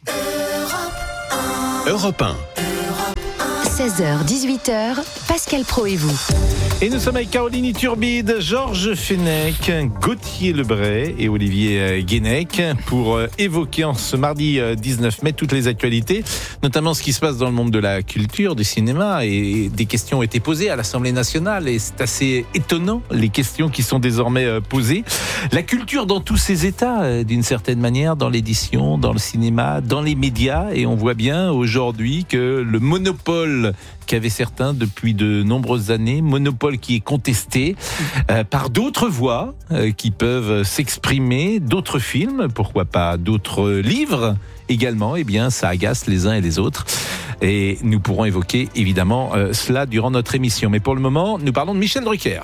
Europe un. seize heures dix-huit heures, Pascal Praud et vous. Et nous sommes avec Caroline Iturbide, Georges Fenech, Gauthier Lebray et Olivier Guénec pour évoquer en ce mardi dix-neuf mai toutes les actualités, notamment ce qui se passe dans le monde de la culture, du cinéma, et des questions ont été posées à l'Assemblée nationale et c'est assez étonnant les questions qui sont désormais posées. La culture dans tous ses états, d'une certaine manière, dans l'édition, dans le cinéma, dans les médias, et on voit bien aujourd'hui que le monopole qu'avaient certains depuis de nombreuses années, monopole qui est contesté euh, par d'autres voix euh, qui peuvent s'exprimer, d'autres films, pourquoi pas d'autres livres également, eh bien ça agace les uns et les autres. Et nous pourrons évoquer évidemment euh, cela durant notre émission. Mais pour le moment, nous parlons de Michel Drucker.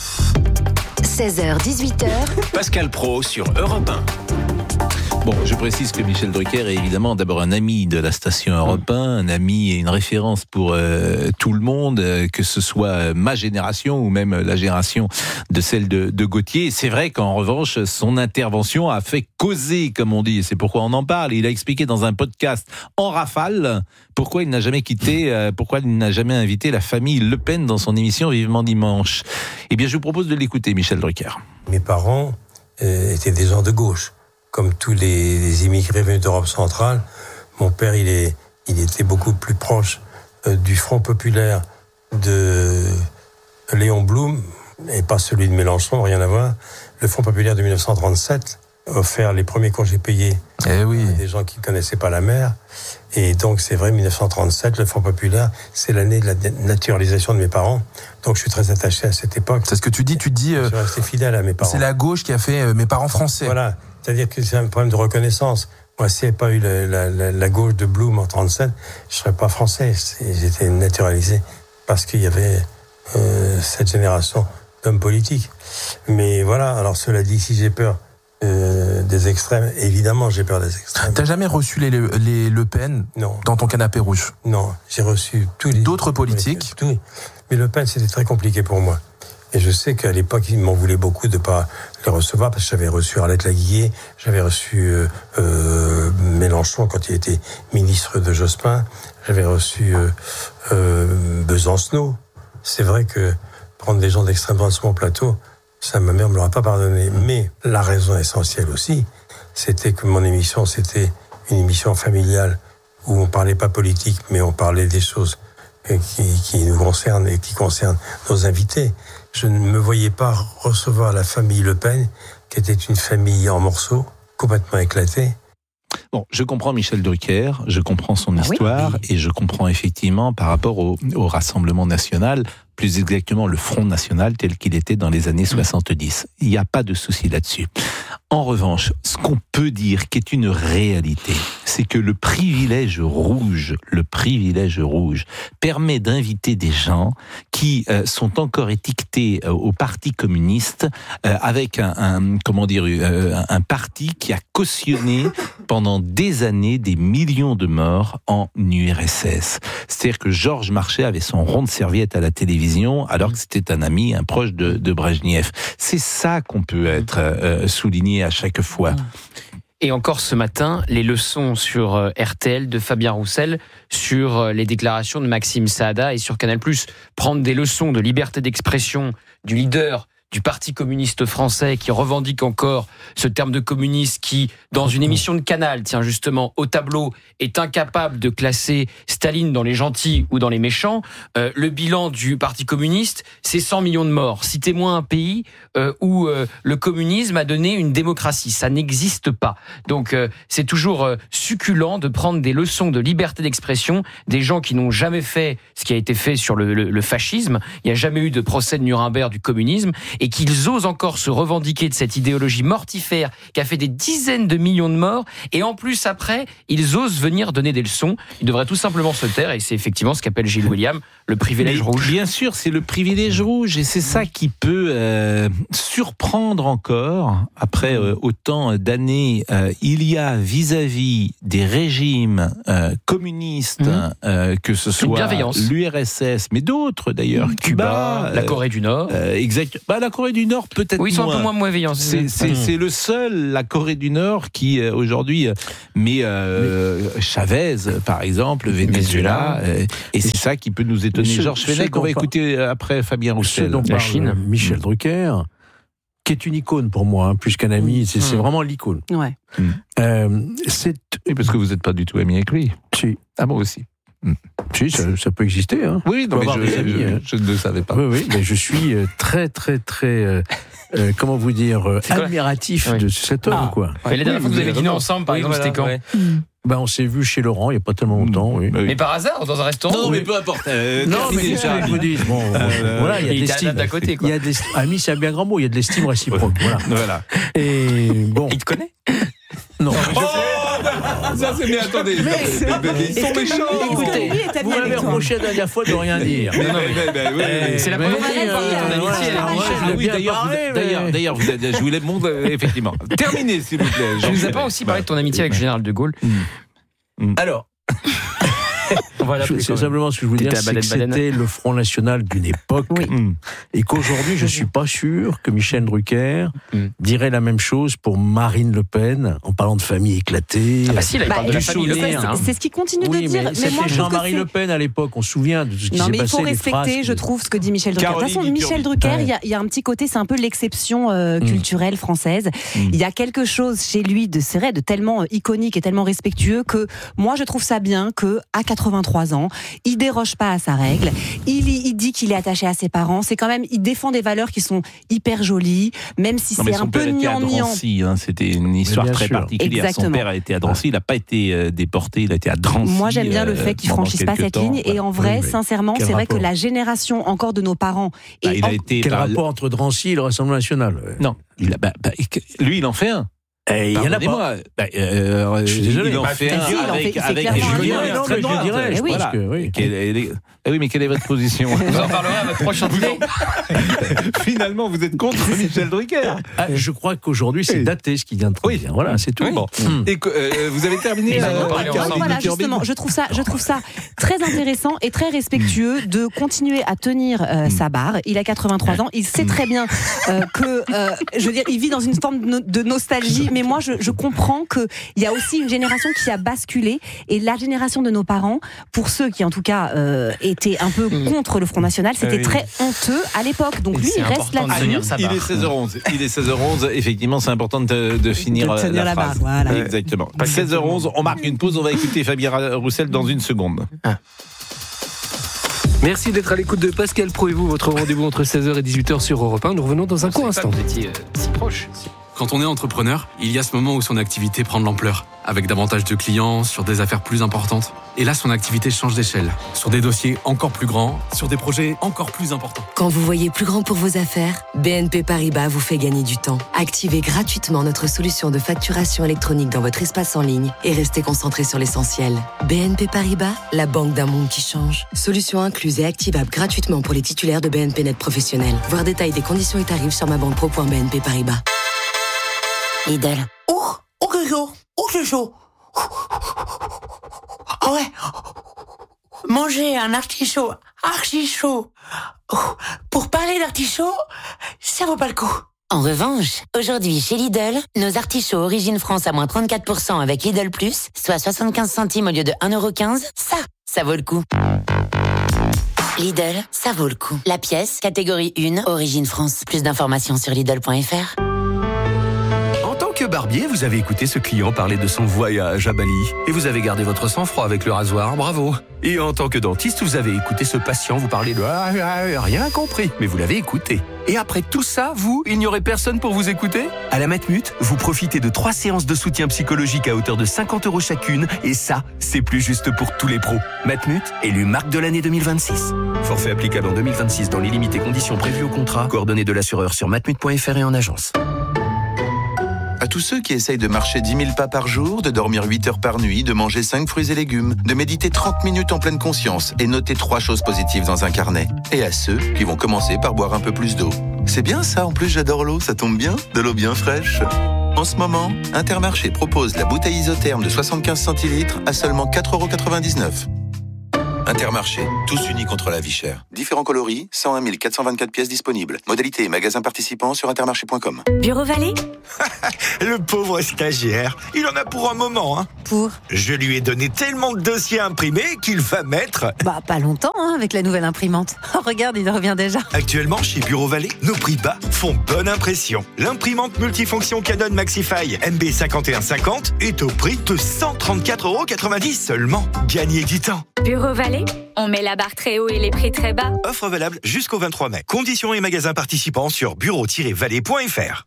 seize heures dix-huit heures. Pascal Praud sur Europe un. Bon, je précise que Michel Drucker est évidemment d'abord un ami de la station Europe un, un ami et une référence pour euh, tout le monde, euh, que ce soit ma génération ou même la génération de celle de, de Gauthier. C'est vrai qu'en revanche, son intervention a fait causer, comme on dit. C'est pourquoi on en parle. Il a expliqué dans un podcast en rafale pourquoi il n'a jamais quitté, euh, pourquoi il n'a jamais invité la famille Le Pen dans son émission Vivement Dimanche. Eh bien, je vous propose de l'écouter, Michel Drucker. Mes parents euh, étaient des gens de gauche. Comme tous les, les immigrés venus d'Europe centrale, mon père, il, est, il était beaucoup plus proche euh, du Front populaire de Léon Blum, et pas celui de Mélenchon, rien à voir. Le Front populaire de dix-neuf cent trente-sept offert les premiers congés payés eh oui. à des gens qui ne connaissaient pas la mer. Et donc, c'est vrai, dix-neuf cent trente-sept, le Front populaire, c'est l'année de la naturalisation de mes parents. Donc, je suis très attaché à cette époque. C'est ce que tu dis, tu te dis... Je suis resté fidèle à mes parents. C'est la gauche qui a fait euh, mes parents français. Voilà. C'est-à-dire que c'est un problème de reconnaissance. Moi, s'il n'y avait pas eu la, la, la, la gauche de Blum en trente-sept, je ne serais pas français. C'est, j'étais naturalisé parce qu'il y avait euh, cette génération d'hommes politiques. Mais voilà, alors cela dit, si j'ai peur euh, des extrêmes, évidemment j'ai peur des extrêmes. T'as jamais reçu les, les Le Pen non. dans ton canapé rouge? Non, j'ai reçu tous les... D'autres politiques Oui, mais Le Pen, c'était très compliqué pour moi. Et je sais qu'à l'époque, ils m'en voulaient beaucoup de ne pas les recevoir, parce que j'avais reçu Arlette Laguillet, j'avais reçu euh, euh, Mélenchon quand il était ministre de Jospin, j'avais reçu euh, euh, Besancenot. C'est vrai que prendre des gens d'extrême droite sur mon plateau, ça, ma mère ne me l'aurait pas pardonné. Mais la raison essentielle aussi, c'était que mon émission, c'était une émission familiale où on parlait pas politique, mais on parlait des choses qui, qui nous concernent et qui concernent nos invités. Je ne me voyais pas recevoir la famille Le Pen, qui était une famille en morceaux, complètement éclatée. Bon, je comprends Michel Drucker, je comprends son ah histoire, oui, oui. et je comprends effectivement par rapport au, au Rassemblement national, plus exactement le Front national tel qu'il était dans les années soixante-dix. Il n'y a pas de souci là-dessus. En revanche, ce qu'on peut dire qui est une réalité, c'est que le privilège rouge, le privilège rouge, permet d'inviter des gens qui euh, sont encore étiquetés euh, au Parti communiste euh, avec un, un comment dire euh, un parti qui a cautionné pendant des années des millions de morts en U R S S. C'est-à-dire que Georges Marchais avait son rond de serviette à la télévision alors que c'était un ami, un proche de, de Brejnev. C'est ça qu'on peut être euh, souligné à chaque fois. Et encore ce matin, les leçons sur R T L de Fabien Roussel sur les déclarations de Maxime Saada et sur Canal+. Prendre des leçons de liberté d'expression du leader du Parti communiste français qui revendique encore ce terme de communiste qui, dans une émission de Canal, tiens justement, au tableau, est incapable de classer Staline dans les gentils ou dans les méchants. Euh, le bilan du Parti communiste, c'est cent millions de morts. Citez-moi un pays euh, où euh, le communisme a donné une démocratie. Ça n'existe pas. Donc euh, c'est toujours euh, succulent de prendre des leçons de liberté d'expression des gens qui n'ont jamais fait ce qui a été fait sur le, le, le fascisme. Il n'y a jamais eu de procès de Nuremberg du communisme et qu'ils osent encore se revendiquer de cette idéologie mortifère qui a fait des dizaines de millions de morts et en plus après, ils osent venir donner des leçons. Ils devraient tout simplement se taire et c'est effectivement ce qu'appelle Gilles William le privilège Mais rouge. Bien sûr, c'est le privilège rouge et c'est ça qui peut euh, surprendre encore après euh, autant d'années. Euh, il y a vis-à-vis des régimes euh, communistes, mmh. euh, que ce soit l'U R S S, mais d'autres d'ailleurs, mmh. Cuba, la Corée du Nord. Euh, exact. Bah, la Corée du Nord peut-être oui, ils sont moins. un peu moins malveillants. C'est, c'est, mmh. c'est le seul, la Corée du Nord, qui euh, aujourd'hui, euh, mais euh, oui. Chavez, par exemple, le Venezuela, euh, et c'est ça qui peut nous étonner. Georges Fenech, on va écouter après Fabien Roussel. La Chine. Michel Drucker, qui est une icône pour moi, hein, plus qu'un ami, c'est, mmh. c'est vraiment l'icône. Ouais. Mmh. Euh, c'est... Et parce que vous n'êtes pas du tout ami avec lui. Si. Ah, moi aussi. Mmh. Si, ça, ça peut exister. Hein. Oui, non, mais je, amis, je, hein. je ne le savais pas. Oui, oui, mais je suis très, très, très, euh, euh, comment vous dire, euh, admiratif oui. de cet homme, ah. quoi. Ouais, la dernière fois que vous avez dîné ensemble, par oui, exemple, voilà, c'était quand ouais. Ben, on s'est vu chez Laurent il n'y a pas tellement longtemps. Oui. Mais par hasard, dans un restaurant. Non, mais peu importe. Euh, non, mais c'est ça que je vous dis. Bon, euh, voilà, il y a de l'estime. D'à côté, quoi. Il y a de l'estime. Ami, c'est un bien grand mot. Il y a de l'estime réciproque. Voilà. voilà. Et bon. Il te connaît? Non. Oh ça c'est mais attendez, mais c'est... Mais, mais, ils sont méchants. Écoutez, vous m'avez reproché la dernière fois de rien dire. Mais non, mais, mais, mais, ouais, c'est la première fois qu'on parle de ton amitié. Ah oui, d'ailleurs, d'ailleurs, d'ailleurs, je voulais montrer effectivement. Terminez, s'il vous plaît. Je vous ai pas aussi parlé de ton amitié avec le général de Gaulle. Alors. Je, c'est simplement ce que je veux dire, c'est que c'était le Front National d'une époque, oui. et qu'aujourd'hui, je ne suis pas sûr que Michel Drucker mm. dirait la même chose pour Marine LePen, en parlant de famille éclatée. Ah bah si, là, il bah, parle de la famille Le Pen. C'est, c'est ce qu'il continue oui, de dire. Mais, mais c'était Jean-Marie Le Pen à l'époque, on se souvient de ce qui non, s'est mais passé. Il faut respecter, je trouve, ce que dit Michel Drucker. Caroline de toute façon, Michel Drucker, il ouais. y, y a un petit côté, c'est un peu l'exception euh, mm. culturelle française. Mm. Il y a quelque chose chez lui de, c'est vrai, de tellement iconique et tellement respectueux que moi, je trouve ça bien qu'à quatre-vingt-trois ans, il déroge pas à sa règle. Il, il dit qu'il est attaché à ses parents. C'est quand même, il défend des valeurs qui sont hyper jolies, même si non, c'est un peu gnangnan. Hein, c'était une histoire très sûr. particulière. Exactement. Son père a été à Drancy. Il n'a pas été euh, déporté. Il a été à Drancy. Moi, j'aime bien le fait qu'il ne franchisse pas cette temps. ligne. Et en vrai, oui, sincèrement, c'est rapport? vrai que la génération encore de nos parents. Bah, et il a en... été Quel rapport entre Drancy et le Rassemblement national? Non. Il a, bah, bah, lui, il en fait un. Et il y en a pas. Bah, euh, je suis désolé. Il en fait un avec, avec Julien. Non, mais je dirais, je oui. pense que oui. Eh oui, mais quelle est votre position? Vous en parlerez à votre prochain dîner. Finalement, vous êtes contre Michel Drucker. Ah, je crois qu'aujourd'hui, c'est daté ce qui vient de trop bien. Voilà, c'est tout. Oui. Bon. Mmh. Et euh, vous avez terminé. Euh, non, voilà, justement, je trouve ça, je trouve ça très intéressant et très respectueux de continuer à tenir euh, sa barre. Il a quatre-vingt-trois ans. Il sait très bien euh, que, euh, je veux dire, il vit dans une forme de nostalgie. Mais moi, je, je comprends qu'il y a aussi une génération qui a basculé. Et la génération de nos parents, pour ceux qui, en tout cas, euh, étaient un peu contre le Front National, c'était oui. très honteux à l'époque. Donc lui, il reste là-dessus. Il est seize heures onze. Il est seize heures onze. Effectivement, c'est important de, de finir de tenir la, la phrase. Barre, voilà. Exactement. seize heures onze, on marque une pause. On va écouter Fabien Roussel dans une seconde. Ah. Merci d'être à l'écoute de Pascal Pro et vous, votre rendez-vous entre seize heures et dix-huit heures sur Europe un. Nous revenons dans un court instant. Vous étiez euh, si proche. Quand on est entrepreneur, il y a ce moment où son activité prend de l'ampleur, avec davantage de clients, sur des affaires plus importantes. Et là, son activité change d'échelle, sur des dossiers encore plus grands, sur des projets encore plus importants. Quand vous voyez plus grand pour vos affaires, B N P Paribas vous fait gagner du temps. Activez gratuitement notre solution de facturation électronique dans votre espace en ligne et restez concentré sur l'essentiel. B N P Paribas, la banque d'un monde qui change. Solution incluse et activable gratuitement pour les titulaires de B N P Net Professionnel. Voir détail des conditions et tarifs sur ma banque pro point b n p paribas. Lidl. Oh, oh c'est chaud, oh c'est chaud. Ah ouais. Manger un artichaut archi chaud. Pour parler d'artichaut, ça vaut pas le coup. En revanche, aujourd'hui chez Lidl, nos artichauts Origine France à moins trente-quatre pour cent avec Lidl Plus, soit soixante-quinze centimes au lieu de un euro quinze, ça, ça vaut le coup. Lidl, ça vaut le coup. La pièce, catégorie un, origine France. Plus d'informations sur Lidl point F R. En tant que barbier, vous avez écouté ce client parler de son voyage à Bali. Et vous avez gardé votre sang-froid avec le rasoir, bravo. Et en tant que dentiste, vous avez écouté ce patient vous parler de ah, ah, rien compris, mais vous l'avez écouté. Et après tout ça, vous, il n'y aurait personne pour vous écouter ? À la Matmut, vous profitez de trois séances de soutien psychologique à hauteur de cinquante euros chacune, et ça, c'est plus juste pour tous les pros. Matmut, élu marque de l'année deux mille vingt-six. Forfait applicable en deux mille vingt-six dans les limites et conditions prévues au contrat. Coordonnées de l'assureur sur matmut point F R et en agence. À tous ceux qui essayent de marcher dix mille pas par jour, de dormir huit heures par nuit, de manger cinq fruits et légumes, de méditer trente minutes en pleine conscience et noter trois choses positives dans un carnet. Et à ceux qui vont commencer par boire un peu plus d'eau. C'est bien ça, en plus j'adore l'eau, ça tombe bien, de l'eau bien fraîche. En ce moment, Intermarché propose la bouteille isotherme de soixante-quinze centilitres à seulement quatre euros quatre-vingt-dix-neuf. Intermarché, tous unis contre la vie chère. Différents coloris, cent un mille quatre cent vingt-quatre pièces disponibles. Modalité et magasins participants sur intermarché point com. Bureau Vallée ? Le pauvre stagiaire, il en a pour un moment, hein. Pour ? Je lui ai donné tellement de dossiers à imprimer qu'il va mettre... Bah, pas longtemps, hein, avec la nouvelle imprimante. Oh, regarde, il revient déjà. Actuellement, chez Bureau Vallée, nos prix bas font bonne impression. L'imprimante multifonction Canon Maxify M B cinquante et un cinquante est au prix de cent trente-quatre euros quatre-vingt-dix seulement. Gagnez du temps. Bureau Vallée, on met la barre très haut et les prix très bas. Offre valable jusqu'au vingt-trois mai. Conditions et magasins participants sur bureau tiret vallée point F R.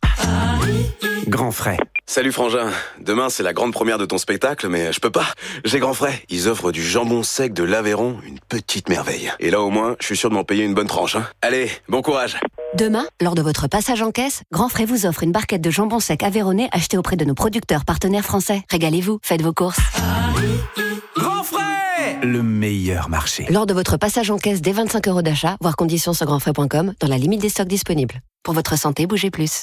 Grand Frais. Salut Frangin, demain c'est la grande première de ton spectacle, mais je peux pas. J'ai Grand Frais, ils offrent du jambon sec de l'Aveyron, une petite merveille. Et là au moins, je suis sûr de m'en payer une bonne tranche. Hein. Allez, bon courage. Demain, lors de votre passage en caisse, Grand Frais vous offre une barquette de jambon sec aveyronnais achetée auprès de nos producteurs partenaires français. Régalez-vous, faites vos courses. Grand Frais, le meilleur marché. Lors de votre passage en caisse dès vingt-cinq euros d'achat, voir conditions sur grand frais point com, dans la limite des stocks disponibles. Pour votre santé, bougez plus.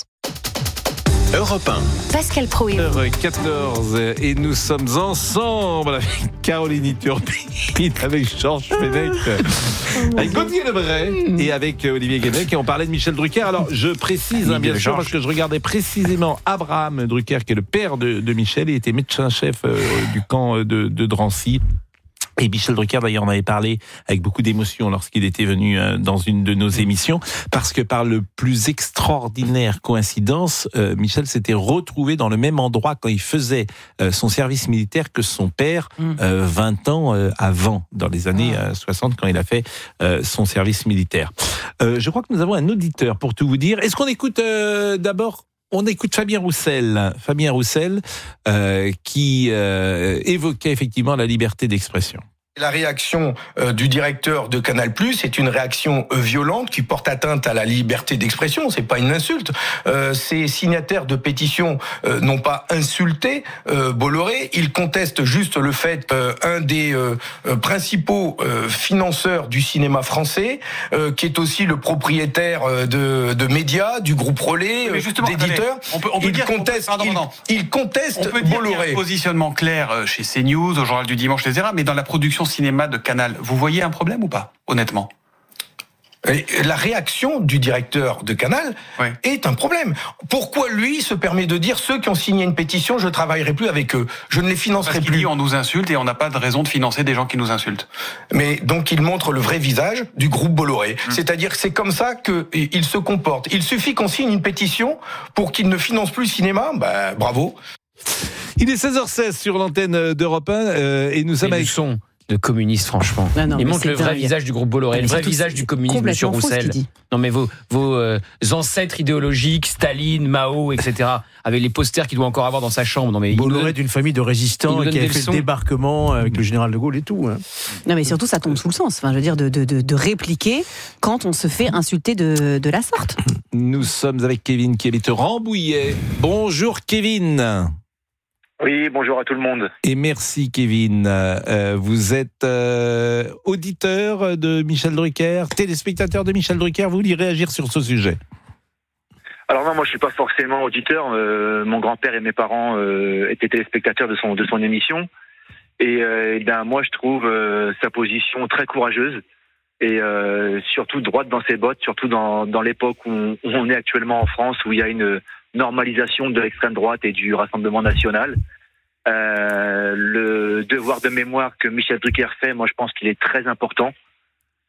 Europe un. Pascal Pro et heure quatorze et nous sommes ensemble avec Caroline Turbide, avec Georges Fenech, avec Gauthier Lebray et avec Olivier Guénec, et on parlait de Michel Drucker. Alors je précise hein, bien sûr parce que je regardais précisément Abraham Drucker qui est le père de, de Michel, il était médecin-chef euh, du camp de, de Drancy. Et Michel Drucker, d'ailleurs, on avait parlé avec beaucoup d'émotion lorsqu'il était venu dans une de nos émissions, parce que par le plus extraordinaire coïncidence, euh, Michel s'était retrouvé dans le même endroit quand il faisait euh, son service militaire que son père, euh, vingt ans euh, avant, dans les années euh, soixante, quand il a fait euh, son service militaire. Euh, je crois que nous avons un auditeur, pour tout vous dire. Est-ce qu'on écoute euh, d'abord ? On écoute Fabien Roussel, Fabien Roussel euh, qui euh, évoquait effectivement la liberté d'expression. La réaction euh, du directeur de Canal+ est une réaction euh, violente qui porte atteinte à la liberté d'expression. C'est pas une insulte. Euh, ces signataires de pétition euh, n'ont pas insulté euh, Bolloré. Ils contestent juste le fait euh, un des euh, euh, principaux euh, financeurs du cinéma français, euh, qui est aussi le propriétaire euh, de, de médias, du groupe Relais, euh, d'éditeurs. On peut, on peut il dire conteste, pardon, il, pardon. il conteste on peut dire Bolloré. qu'il y a un positionnement clair chez CNews, au Journal du Dimanche, et cetera. Mais dans la production cinéma de Canal, vous voyez un problème ou pas, honnêtement ? La réaction du directeur de Canal oui. est un problème. Pourquoi lui se permet de dire ceux qui ont signé une pétition, je ne travaillerai plus avec eux, je ne les financerai Parce qu'il plus. Dit, on nous insulte et on n'a pas de raison de financer des gens qui nous insultent. Mais donc il montre le vrai visage du groupe Bolloré. Mmh. C'est-à-dire que c'est comme ça qu'il se comporte. Il suffit qu'on signe une pétition pour qu'il ne finance plus le cinéma. Bah, bravo. Il est seize heures seize sur l'antenne d'Europe un euh, et nous sommes avec son de communiste, franchement. Non, non, il montre le vrai dingue. visage du groupe Bolloré, le vrai visage du communisme, monsieur Roussel. Non, mais vos, vos euh, ancêtres idéologiques, Staline, Mao, et cetera, avec les posters qu'il doit encore avoir dans sa chambre. Non, mais Bolloré d'une famille de résistants qui a fait leçons. le débarquement avec le général de Gaulle et tout. Hein. Non, mais surtout, ça tombe sous le sens. Enfin, je veux dire, de, de, de, de répliquer quand on se fait insulter de, de la sorte. Nous sommes avec Kevin qui habite Rambouillet. Bonjour, Kevin. Oui, bonjour à tout le monde. Et merci Kevin. Euh, vous êtes euh, auditeur de Michel Drucker, téléspectateur de Michel Drucker. Vous voulez réagir sur ce sujet ? Alors non, moi je suis pas forcément auditeur. Euh, mon grand-père et mes parents euh, étaient téléspectateurs de son de son émission. Et, euh, et ben moi je trouve euh, sa position très courageuse et euh, surtout droite dans ses bottes, surtout dans dans l'époque où on, où on est actuellement en France, où il y a une normalisation de l'extrême droite et du Rassemblement national. Euh, le devoir de mémoire que Michel Drucker fait, moi je pense qu'il est très important.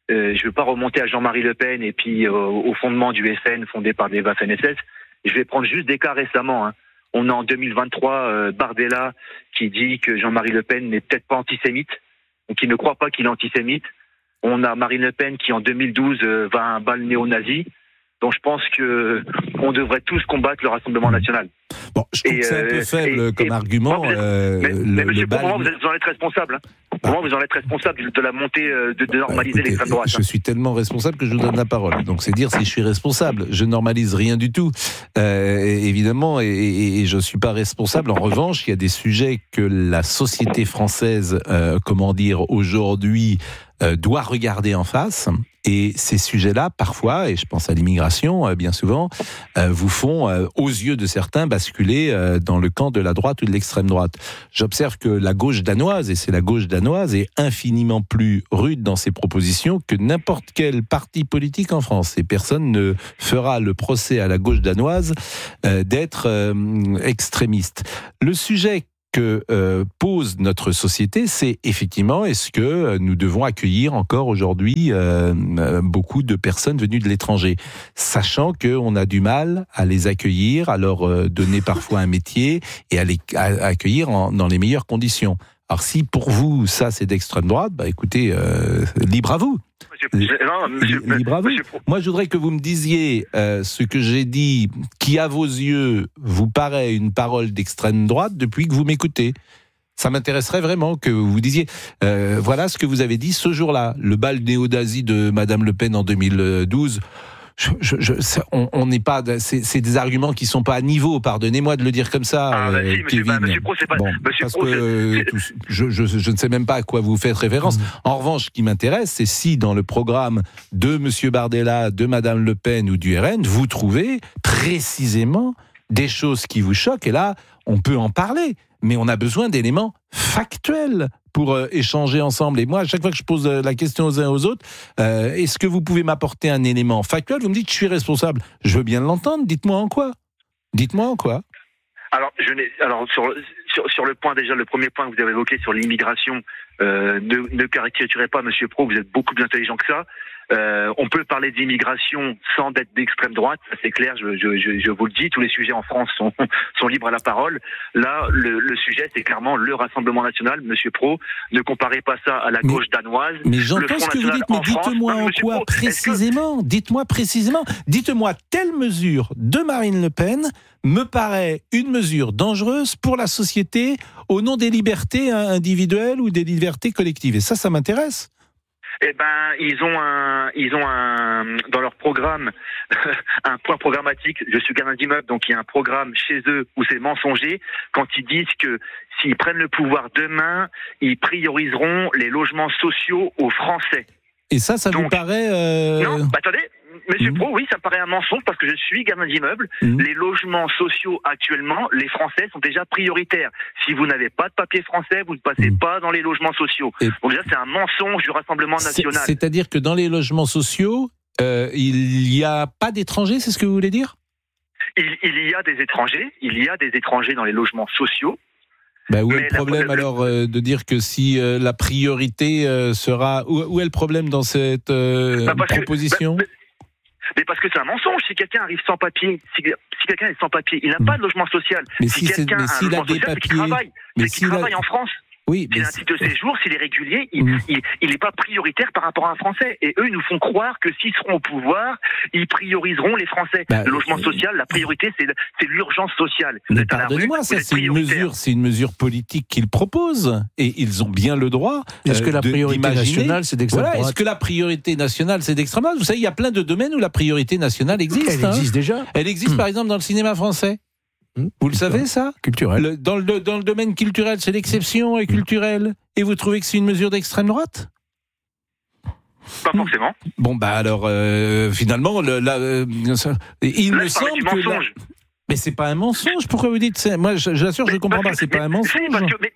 Euh, je ne veux pas remonter à Jean-Marie Le Pen et puis euh, au fondement du F N fondé par des Waffen S S. Je vais prendre juste des cas récemment. Hein. On a en deux mille vingt-trois euh, Bardella qui dit que Jean-Marie Le Pen n'est peut-être pas antisémite, donc il ne croit pas qu'il est antisémite. On a Marine Le Pen qui en deux mille douze euh, va à un bal néo-nazi. Donc je pense que on devrait tous combattre le Rassemblement national. Bon, je trouve et, que c'est un peu faible et, comme et, argument. Moi, êtes, euh, mais, le, mais monsieur, pour moi, vous, vous en êtes responsable. Hein. Pour moi, vous en êtes responsable de la montée, de, de normaliser bah, l'extrême droite. Je suis tellement responsable que je vous donne la parole. Donc c'est dire si je suis responsable. Je normalise rien du tout, euh, évidemment, et, et, et je suis pas responsable. En revanche, il y a des sujets que la société française, euh, comment dire, aujourd'hui, euh, doit regarder en face. Et ces sujets-là, parfois, et je pense à l'immigration, euh, bien souvent, euh, vous font, euh, aux yeux de certains, basculer euh, dans le camp de la droite ou de l'extrême droite. J'observe que la gauche danoise, et c'est la gauche danoise, est infiniment plus rude dans ses propositions que n'importe quel parti politique en France. Et personne ne fera le procès à la gauche danoise euh, d'être euh, extrémiste. Le sujet que euh, pose notre société, c'est effectivement, est-ce que nous devons accueillir encore aujourd'hui euh, beaucoup de personnes venues de l'étranger, sachant qu'on a du mal à les accueillir, à leur euh, donner parfois un métier et à les à accueillir en, dans les meilleures conditions. Alors si pour vous, ça c'est d'extrême droite, bah écoutez, euh, libre à vous. Monsieur, non, monsieur, libre à vous. Monsieur, Moi, je voudrais que vous me disiez euh, ce que j'ai dit, qui à vos yeux vous paraît une parole d'extrême droite depuis que vous m'écoutez. Ça m'intéresserait vraiment que vous disiez, euh, voilà ce que vous avez dit ce jour-là, le bal néo-nazi de Madame Le Pen en deux mille douze. Je, je, je, on n'est pas, c'est, c'est des arguments qui sont pas à niveau. Pardonnez-moi de le dire comme ça, ah, bah, si, euh, Kevin. Bah, monsieur Pro, c'est pas. Bon, monsieur parce Pro, que euh, tout, je, je, je ne sais même pas à quoi vous faites référence. Mmh. En revanche, ce qui m'intéresse, c'est si dans le programme de Monsieur Bardella, de Madame Le Pen ou du R N, vous trouvez précisément des choses qui vous choquent. Et là, on peut en parler, mais on a besoin d'éléments factuels pour euh, échanger ensemble. Et moi, à chaque fois que je pose euh, la question aux uns aux autres, euh, est-ce que vous pouvez m'apporter un élément factuel ? Vous me dites, je suis responsable. Je veux bien l'entendre. Dites-moi en quoi. Dites-moi en quoi. Alors, je n'ai, alors sur, sur, sur le point, déjà, le premier point que vous avez évoqué sur l'immigration, euh, ne, ne caricaturez pas, Monsieur Pro, vous êtes beaucoup plus intelligent que ça. Euh, on peut parler d'immigration sans être d'extrême droite, ça c'est clair, je, je, je, je vous le dis, tous les sujets en France sont, sont libres à la parole. Là, le, le sujet, c'est clairement le Rassemblement National, Monsieur Pro, ne comparez pas ça à la mais, gauche danoise. Mais j'entends ce que vous dites, mais dites-moi en, en quoi Pro, précisément, que... dites-moi précisément, dites-moi telle mesure de Marine Le Pen me paraît une mesure dangereuse pour la société au nom des libertés individuelles ou des libertés collectives. Et ça, ça m'intéresse. Eh ben, ils ont un, ils ont un, dans leur programme, un point programmatique. Je suis gardien d'immeuble, donc il y a un programme chez eux où c'est mensonger quand ils disent que s'ils prennent le pouvoir demain, ils prioriseront les logements sociaux aux Français. Et ça, ça donc, vous paraît euh... Non, bah, attendez. Monsieur mmh. Pro, oui, ça me paraît un mensonge parce que je suis gardien d'immeuble. Mmh. Les logements sociaux actuellement, les Français sont déjà prioritaires. Si vous n'avez pas de papier français, vous ne passez mmh. pas dans les logements sociaux. Et donc déjà, c'est un mensonge du Rassemblement national. C'est, c'est-à-dire que dans les logements sociaux, euh, il n'y a pas d'étrangers, c'est ce que vous voulez dire ? il, il y a des étrangers, il y a des étrangers dans les logements sociaux. Ben où est le problème alors euh, de dire que si euh, la priorité euh, sera... Où, où est le problème dans cette euh, bah proposition que, bah, Mais parce que c'est un mensonge. Si quelqu'un arrive sans papier, si, si quelqu'un est sans papier, il n'a mmh. pas de logement social. Mais si, si quelqu'un mais a un logement social, papiers, c'est qu'il travaille. Mais c'est qu'il travaille a... en France. Oui, s'il a un titre de séjour, s'il est régulier, il mmh. il, il n'est pas prioritaire par rapport à un Français. Et eux, ils nous font croire que s'ils seront au pouvoir, ils prioriseront les Français. Bah, le logement social, la priorité, c'est, c'est l'urgence sociale. Mais pardonnez-moi, ça c'est une mesure, c'est une mesure politique qu'ils proposent, et ils ont bien le droit. Est-ce que la de, priorité nationale, c'est d'extrême voilà, droite ? Est-ce que la priorité nationale, c'est d'extrême droite ? Vous savez, il y a plein de domaines où la priorité nationale existe. Elle hein. existe déjà. Elle existe, mmh. par exemple, dans le cinéma français. Vous le savez, ça ? Culturel. Le, dans, le, dans le domaine culturel, c'est l'exception et culturel. Et vous trouvez que c'est une mesure d'extrême droite ? Pas forcément. Bon, bah alors, euh, finalement, le, la, euh, il Là, me semble que... La... Mais c'est pas un mensonge, pourquoi vous dites ça ? Moi, j'assure, je ne comprends pas, c'est pas un mensonge. Parce que, mais, parce,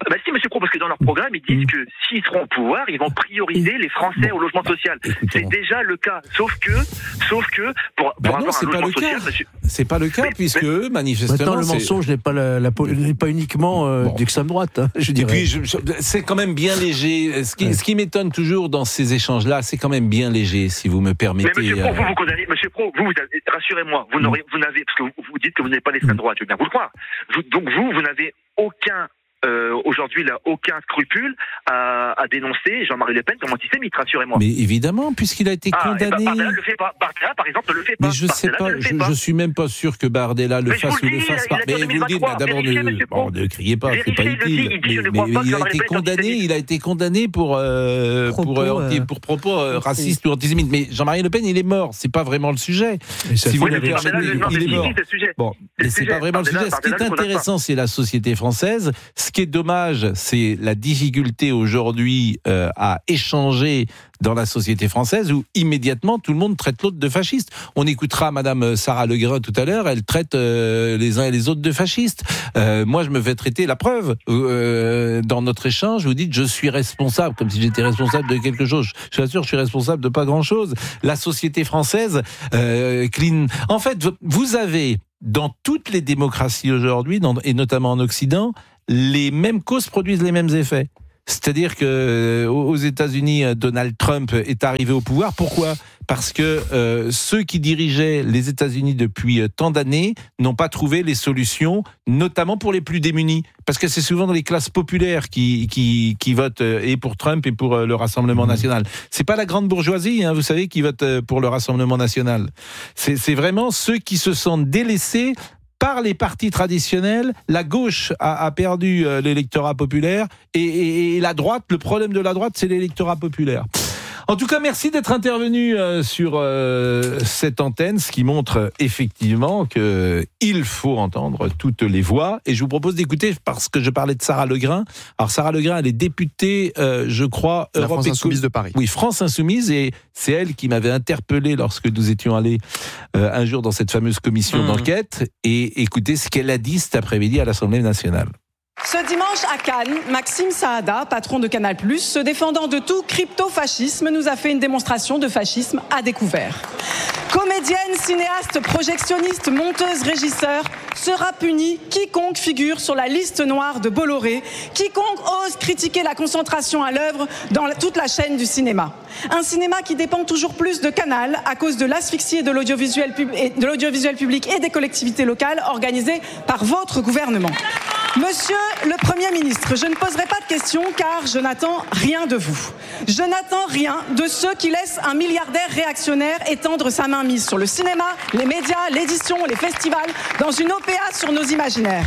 Bah si, monsieur Pro, parce que dans leur programme, ils disent que s'ils seront au pouvoir, ils vont prioriser les Français au logement social. C'est déjà le cas. Sauf que, sauf que, pour, pour ben avoir non, c'est un pas logement le social, cas. monsieur... C'est pas le cas, mais, puisque mais... eux, manifestement. Maintenant, le mensonge n'est pas, la, la, n'est pas uniquement euh, bon. d'extrême droite. Hein, je Et puis, je, je, c'est quand même bien léger. Ce qui, ouais. ce qui m'étonne toujours dans ces échanges-là, c'est quand même bien léger, si vous me permettez. Mais monsieur Pro, euh... vous, vous condamnez, monsieur Pro, vous, vous rassurez-moi, vous n'aurez, vous n'avez, parce que vous, vous dites que vous n'êtes pas d'extrême droite, je veux bien vous le croire. Vous, donc vous, vous n'avez aucun, euh, aujourd'hui, là, aucun scrupule à, à dénoncer Jean-Marie Le Pen comme antisémite, rassurez-moi. Mais évidemment, puisqu'il a été ah, condamné. Bah, Bardella le fait pas. Bardella, par exemple, ne le fait pas. Mais je sais pas, je, je suis même pas sûr que Bardella le mais fasse ou le fasse pas. Mais vous le dites, bah, d'abord, ne, bon, ne criez pas, c'est pas utile. Mais, mais, mais il a été condamné, il a été condamné pour, euh, propos, pour, euh, euh, pour propos euh, racistes ou antisémites. Mais Jean-Marie Le Pen, il est mort, c'est pas vraiment le sujet. Si vous le permettez, il est mort. Bon, mais c'est pas vraiment le sujet. Ce qui est intéressant, c'est la société française. Ce qui est dommage, c'est la difficulté aujourd'hui euh, à échanger dans la société française où immédiatement tout le monde traite l'autre de fasciste. On écoutera Madame Sarah Legrain tout à l'heure, elle traite euh, les uns et les autres de fascistes. Euh, moi, je me fais traiter, la preuve, euh, dans notre échange, vous dites je suis responsable, comme si j'étais responsable de quelque chose. Je suis sûr, je suis responsable de pas grand-chose. La société française, euh, clean. En fait, vous avez dans toutes les démocraties aujourd'hui, dans, et notamment en Occident, les mêmes causes produisent les mêmes effets. C'est-à-dire que aux États-Unis, Donald Trump est arrivé au pouvoir. Pourquoi ? Parce que euh, ceux qui dirigeaient les États-Unis depuis tant d'années n'ont pas trouvé les solutions, notamment pour les plus démunis. Parce que c'est souvent dans les classes populaires qui qui, qui votent et pour Trump et pour le Rassemblement national. C'est pas la grande bourgeoisie, hein, vous savez, qui vote pour le Rassemblement national. C'est, c'est vraiment ceux qui se sentent délaissés par les partis traditionnels. La gauche a, a perdu euh, l'électorat populaire et, et, et la droite, le problème de la droite, c'est l'électorat populaire. En tout cas, merci d'être intervenu euh, sur euh, cette antenne, ce qui montre effectivement qu'il faut entendre toutes les voix. Et je vous propose d'écouter, parce que je parlais de Sarah Legrain. Alors Sarah Legrain, elle est députée, euh, je crois, la Europe France Insoumise de Paris. Oui, France Insoumise, et c'est elle qui m'avait interpellé lorsque nous étions allés euh, un jour dans cette fameuse commission mmh. d'enquête. Et écoutez ce qu'elle a dit cet après-midi à l'Assemblée nationale. Ce dimanche à Cannes, Maxime Saada, patron de Canal plus, se défendant de tout crypto-fascisme, nous a fait une démonstration de fascisme à découvert. Comédienne, cinéaste, projectionniste, monteuse, régisseur, sera puni quiconque figure sur la liste noire de Bolloré, quiconque ose critiquer la concentration à l'œuvre dans toute la chaîne du cinéma. Un cinéma qui dépend toujours plus de Canal à cause de l'asphyxie de l'audiovisuel, pub- de l'audiovisuel public et des collectivités locales organisées par votre gouvernement. Monsieur le Premier ministre, je ne poserai pas de questions car je n'attends rien de vous. Je n'attends rien de ceux qui laissent un milliardaire réactionnaire étendre sa main mise sur le cinéma, les médias, l'édition, les festivals, dans une O P A sur nos imaginaires.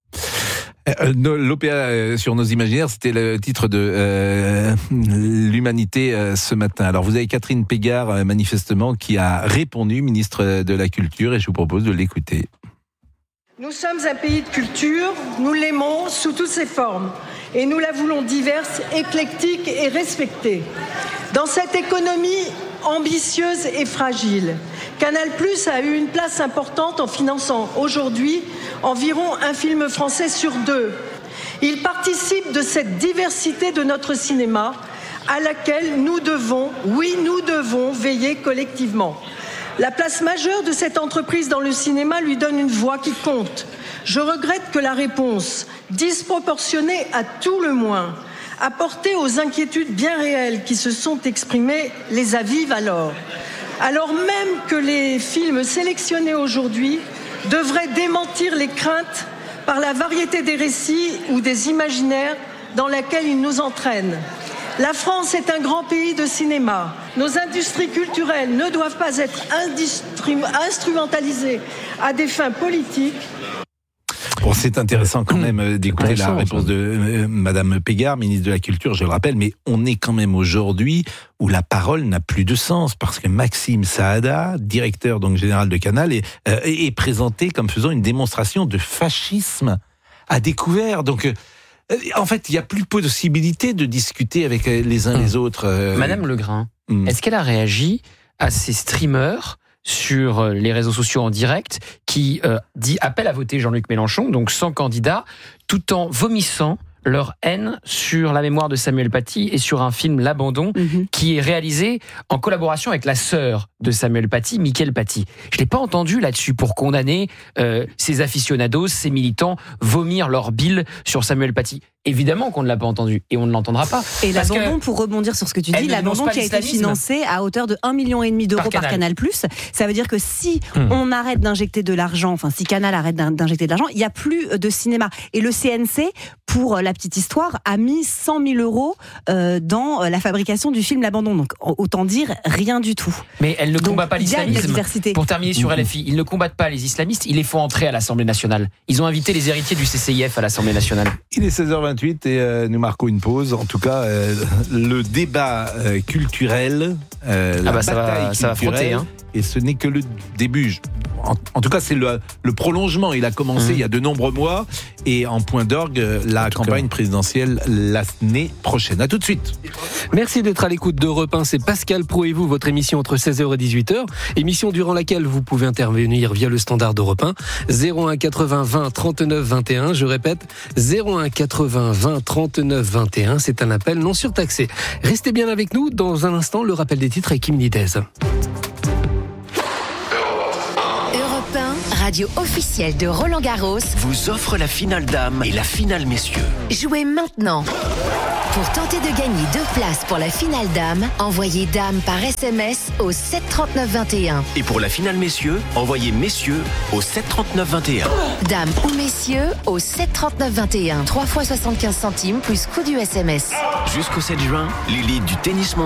Euh, L'O P A sur nos imaginaires, c'était le titre de euh, l'Humanité euh, ce matin. Alors vous avez Catherine Pégard, euh, manifestement, qui a répondu, ministre de la Culture, et je vous propose de l'écouter. Nous sommes un pays de culture, nous l'aimons sous toutes ses formes et nous la voulons diverse, éclectique et respectée. Dans cette économie ambitieuse et fragile, Canal plus a eu une place importante en finançant aujourd'hui environ un film français sur deux. Il participe de cette diversité de notre cinéma à laquelle nous devons, oui nous devons veiller collectivement. La place majeure de cette entreprise dans le cinéma lui donne une voix qui compte. Je regrette que la réponse, disproportionnée à tout le moins, apportée aux inquiétudes bien réelles qui se sont exprimées, les avive alors. Alors même que les films sélectionnés aujourd'hui devraient démentir les craintes par la variété des récits ou des imaginaires dans laquelle ils nous entraînent. La France est un grand pays de cinéma. Nos industries culturelles ne doivent pas être industri- instrumentalisées à des fins politiques. Bon, c'est intéressant quand même d'écouter la réponse de euh, Madame Pégard, ministre de la Culture, je le rappelle, mais on est quand même aujourd'hui où la parole n'a plus de sens, parce que Maxime Saada, directeur donc général de Canal, est, euh, est présenté comme faisant une démonstration de fascisme à découvert. Donc, euh, en fait, il n'y a plus de possibilité de discuter avec les uns les autres. Euh... Madame Legrain, mmh. est-ce qu'elle a réagi à ces streamers sur les réseaux sociaux en direct qui euh, dit appelle à voter Jean-Luc Mélenchon, donc sans candidat, tout en vomissant leur haine sur la mémoire de Samuel Paty et sur un film L'Abandon mm-hmm. qui est réalisé en collaboration avec la sœur de Samuel Paty, Mickaël Paty. Je l'ai pas entendu là-dessus pour condamner euh, ces aficionados, ces militants vomir leur bile sur Samuel Paty. Évidemment qu'on ne l'a pas entendu et on ne l'entendra pas. Et l'abandon, pour rebondir sur ce que tu dis, l'abandon qui a été financé à hauteur de un virgule cinq million d'euros par, par Canal+. Ça veut dire que si hum. on arrête d'injecter de l'argent, enfin si Canal arrête d'injecter de l'argent, il n'y a plus de cinéma. Et le C N C, pour la petite histoire, a mis cent mille euros euh, dans la fabrication du film L'Abandon. Donc autant dire rien du tout. Mais elle ne Donc, combat pas l'islamisme. Pour terminer sur L F I, ils ne combattent pas les islamistes, ils les font entrer à l'Assemblée nationale. Ils ont invité les héritiers du C C I F à l'Assemblée nationale. Il est seize heures vingt-huit et euh, nous marquons une pause. En tout cas, euh, le débat euh, culturel, euh, la ah bah ça bataille va, ça va frotter, hein. Et ce n'est que le début. En, en tout cas, c'est le, le prolongement. Il a commencé mmh. il y a de nombreux mois et en point d'orgue, la campagne cas. présidentielle l'année prochaine. À tout de suite. Merci d'être à l'écoute d'Europe un. C'est Pascal Pro et vous, votre émission entre seize heures et dix-huit heures. Émission durant laquelle vous pouvez intervenir via le standard d'Europe un. zéro un quatre-vingts vingt trente-neuf vingt et un. Je répète, zéro un quatre-vingts vingt trente-neuf vingt et un. C'est un appel non surtaxé. Restez bien avec nous. Dans un instant, le rappel des titres avec Kim Nidez. Radio officielle de Roland Garros vous offre la finale dames et la finale messieurs. Jouez maintenant. Pour tenter de gagner deux places pour la finale dames, envoyez dame par S M S au sept trente-neuf vingt et un. Et pour la finale messieurs, envoyez messieurs au sept trente-neuf vingt et un. Dame ou messieurs au sept trente-neuf vingt et un. trois fois soixante-quinze centimes plus coût du S M S. Jusqu'au sept juin, l'élite du tennis mondial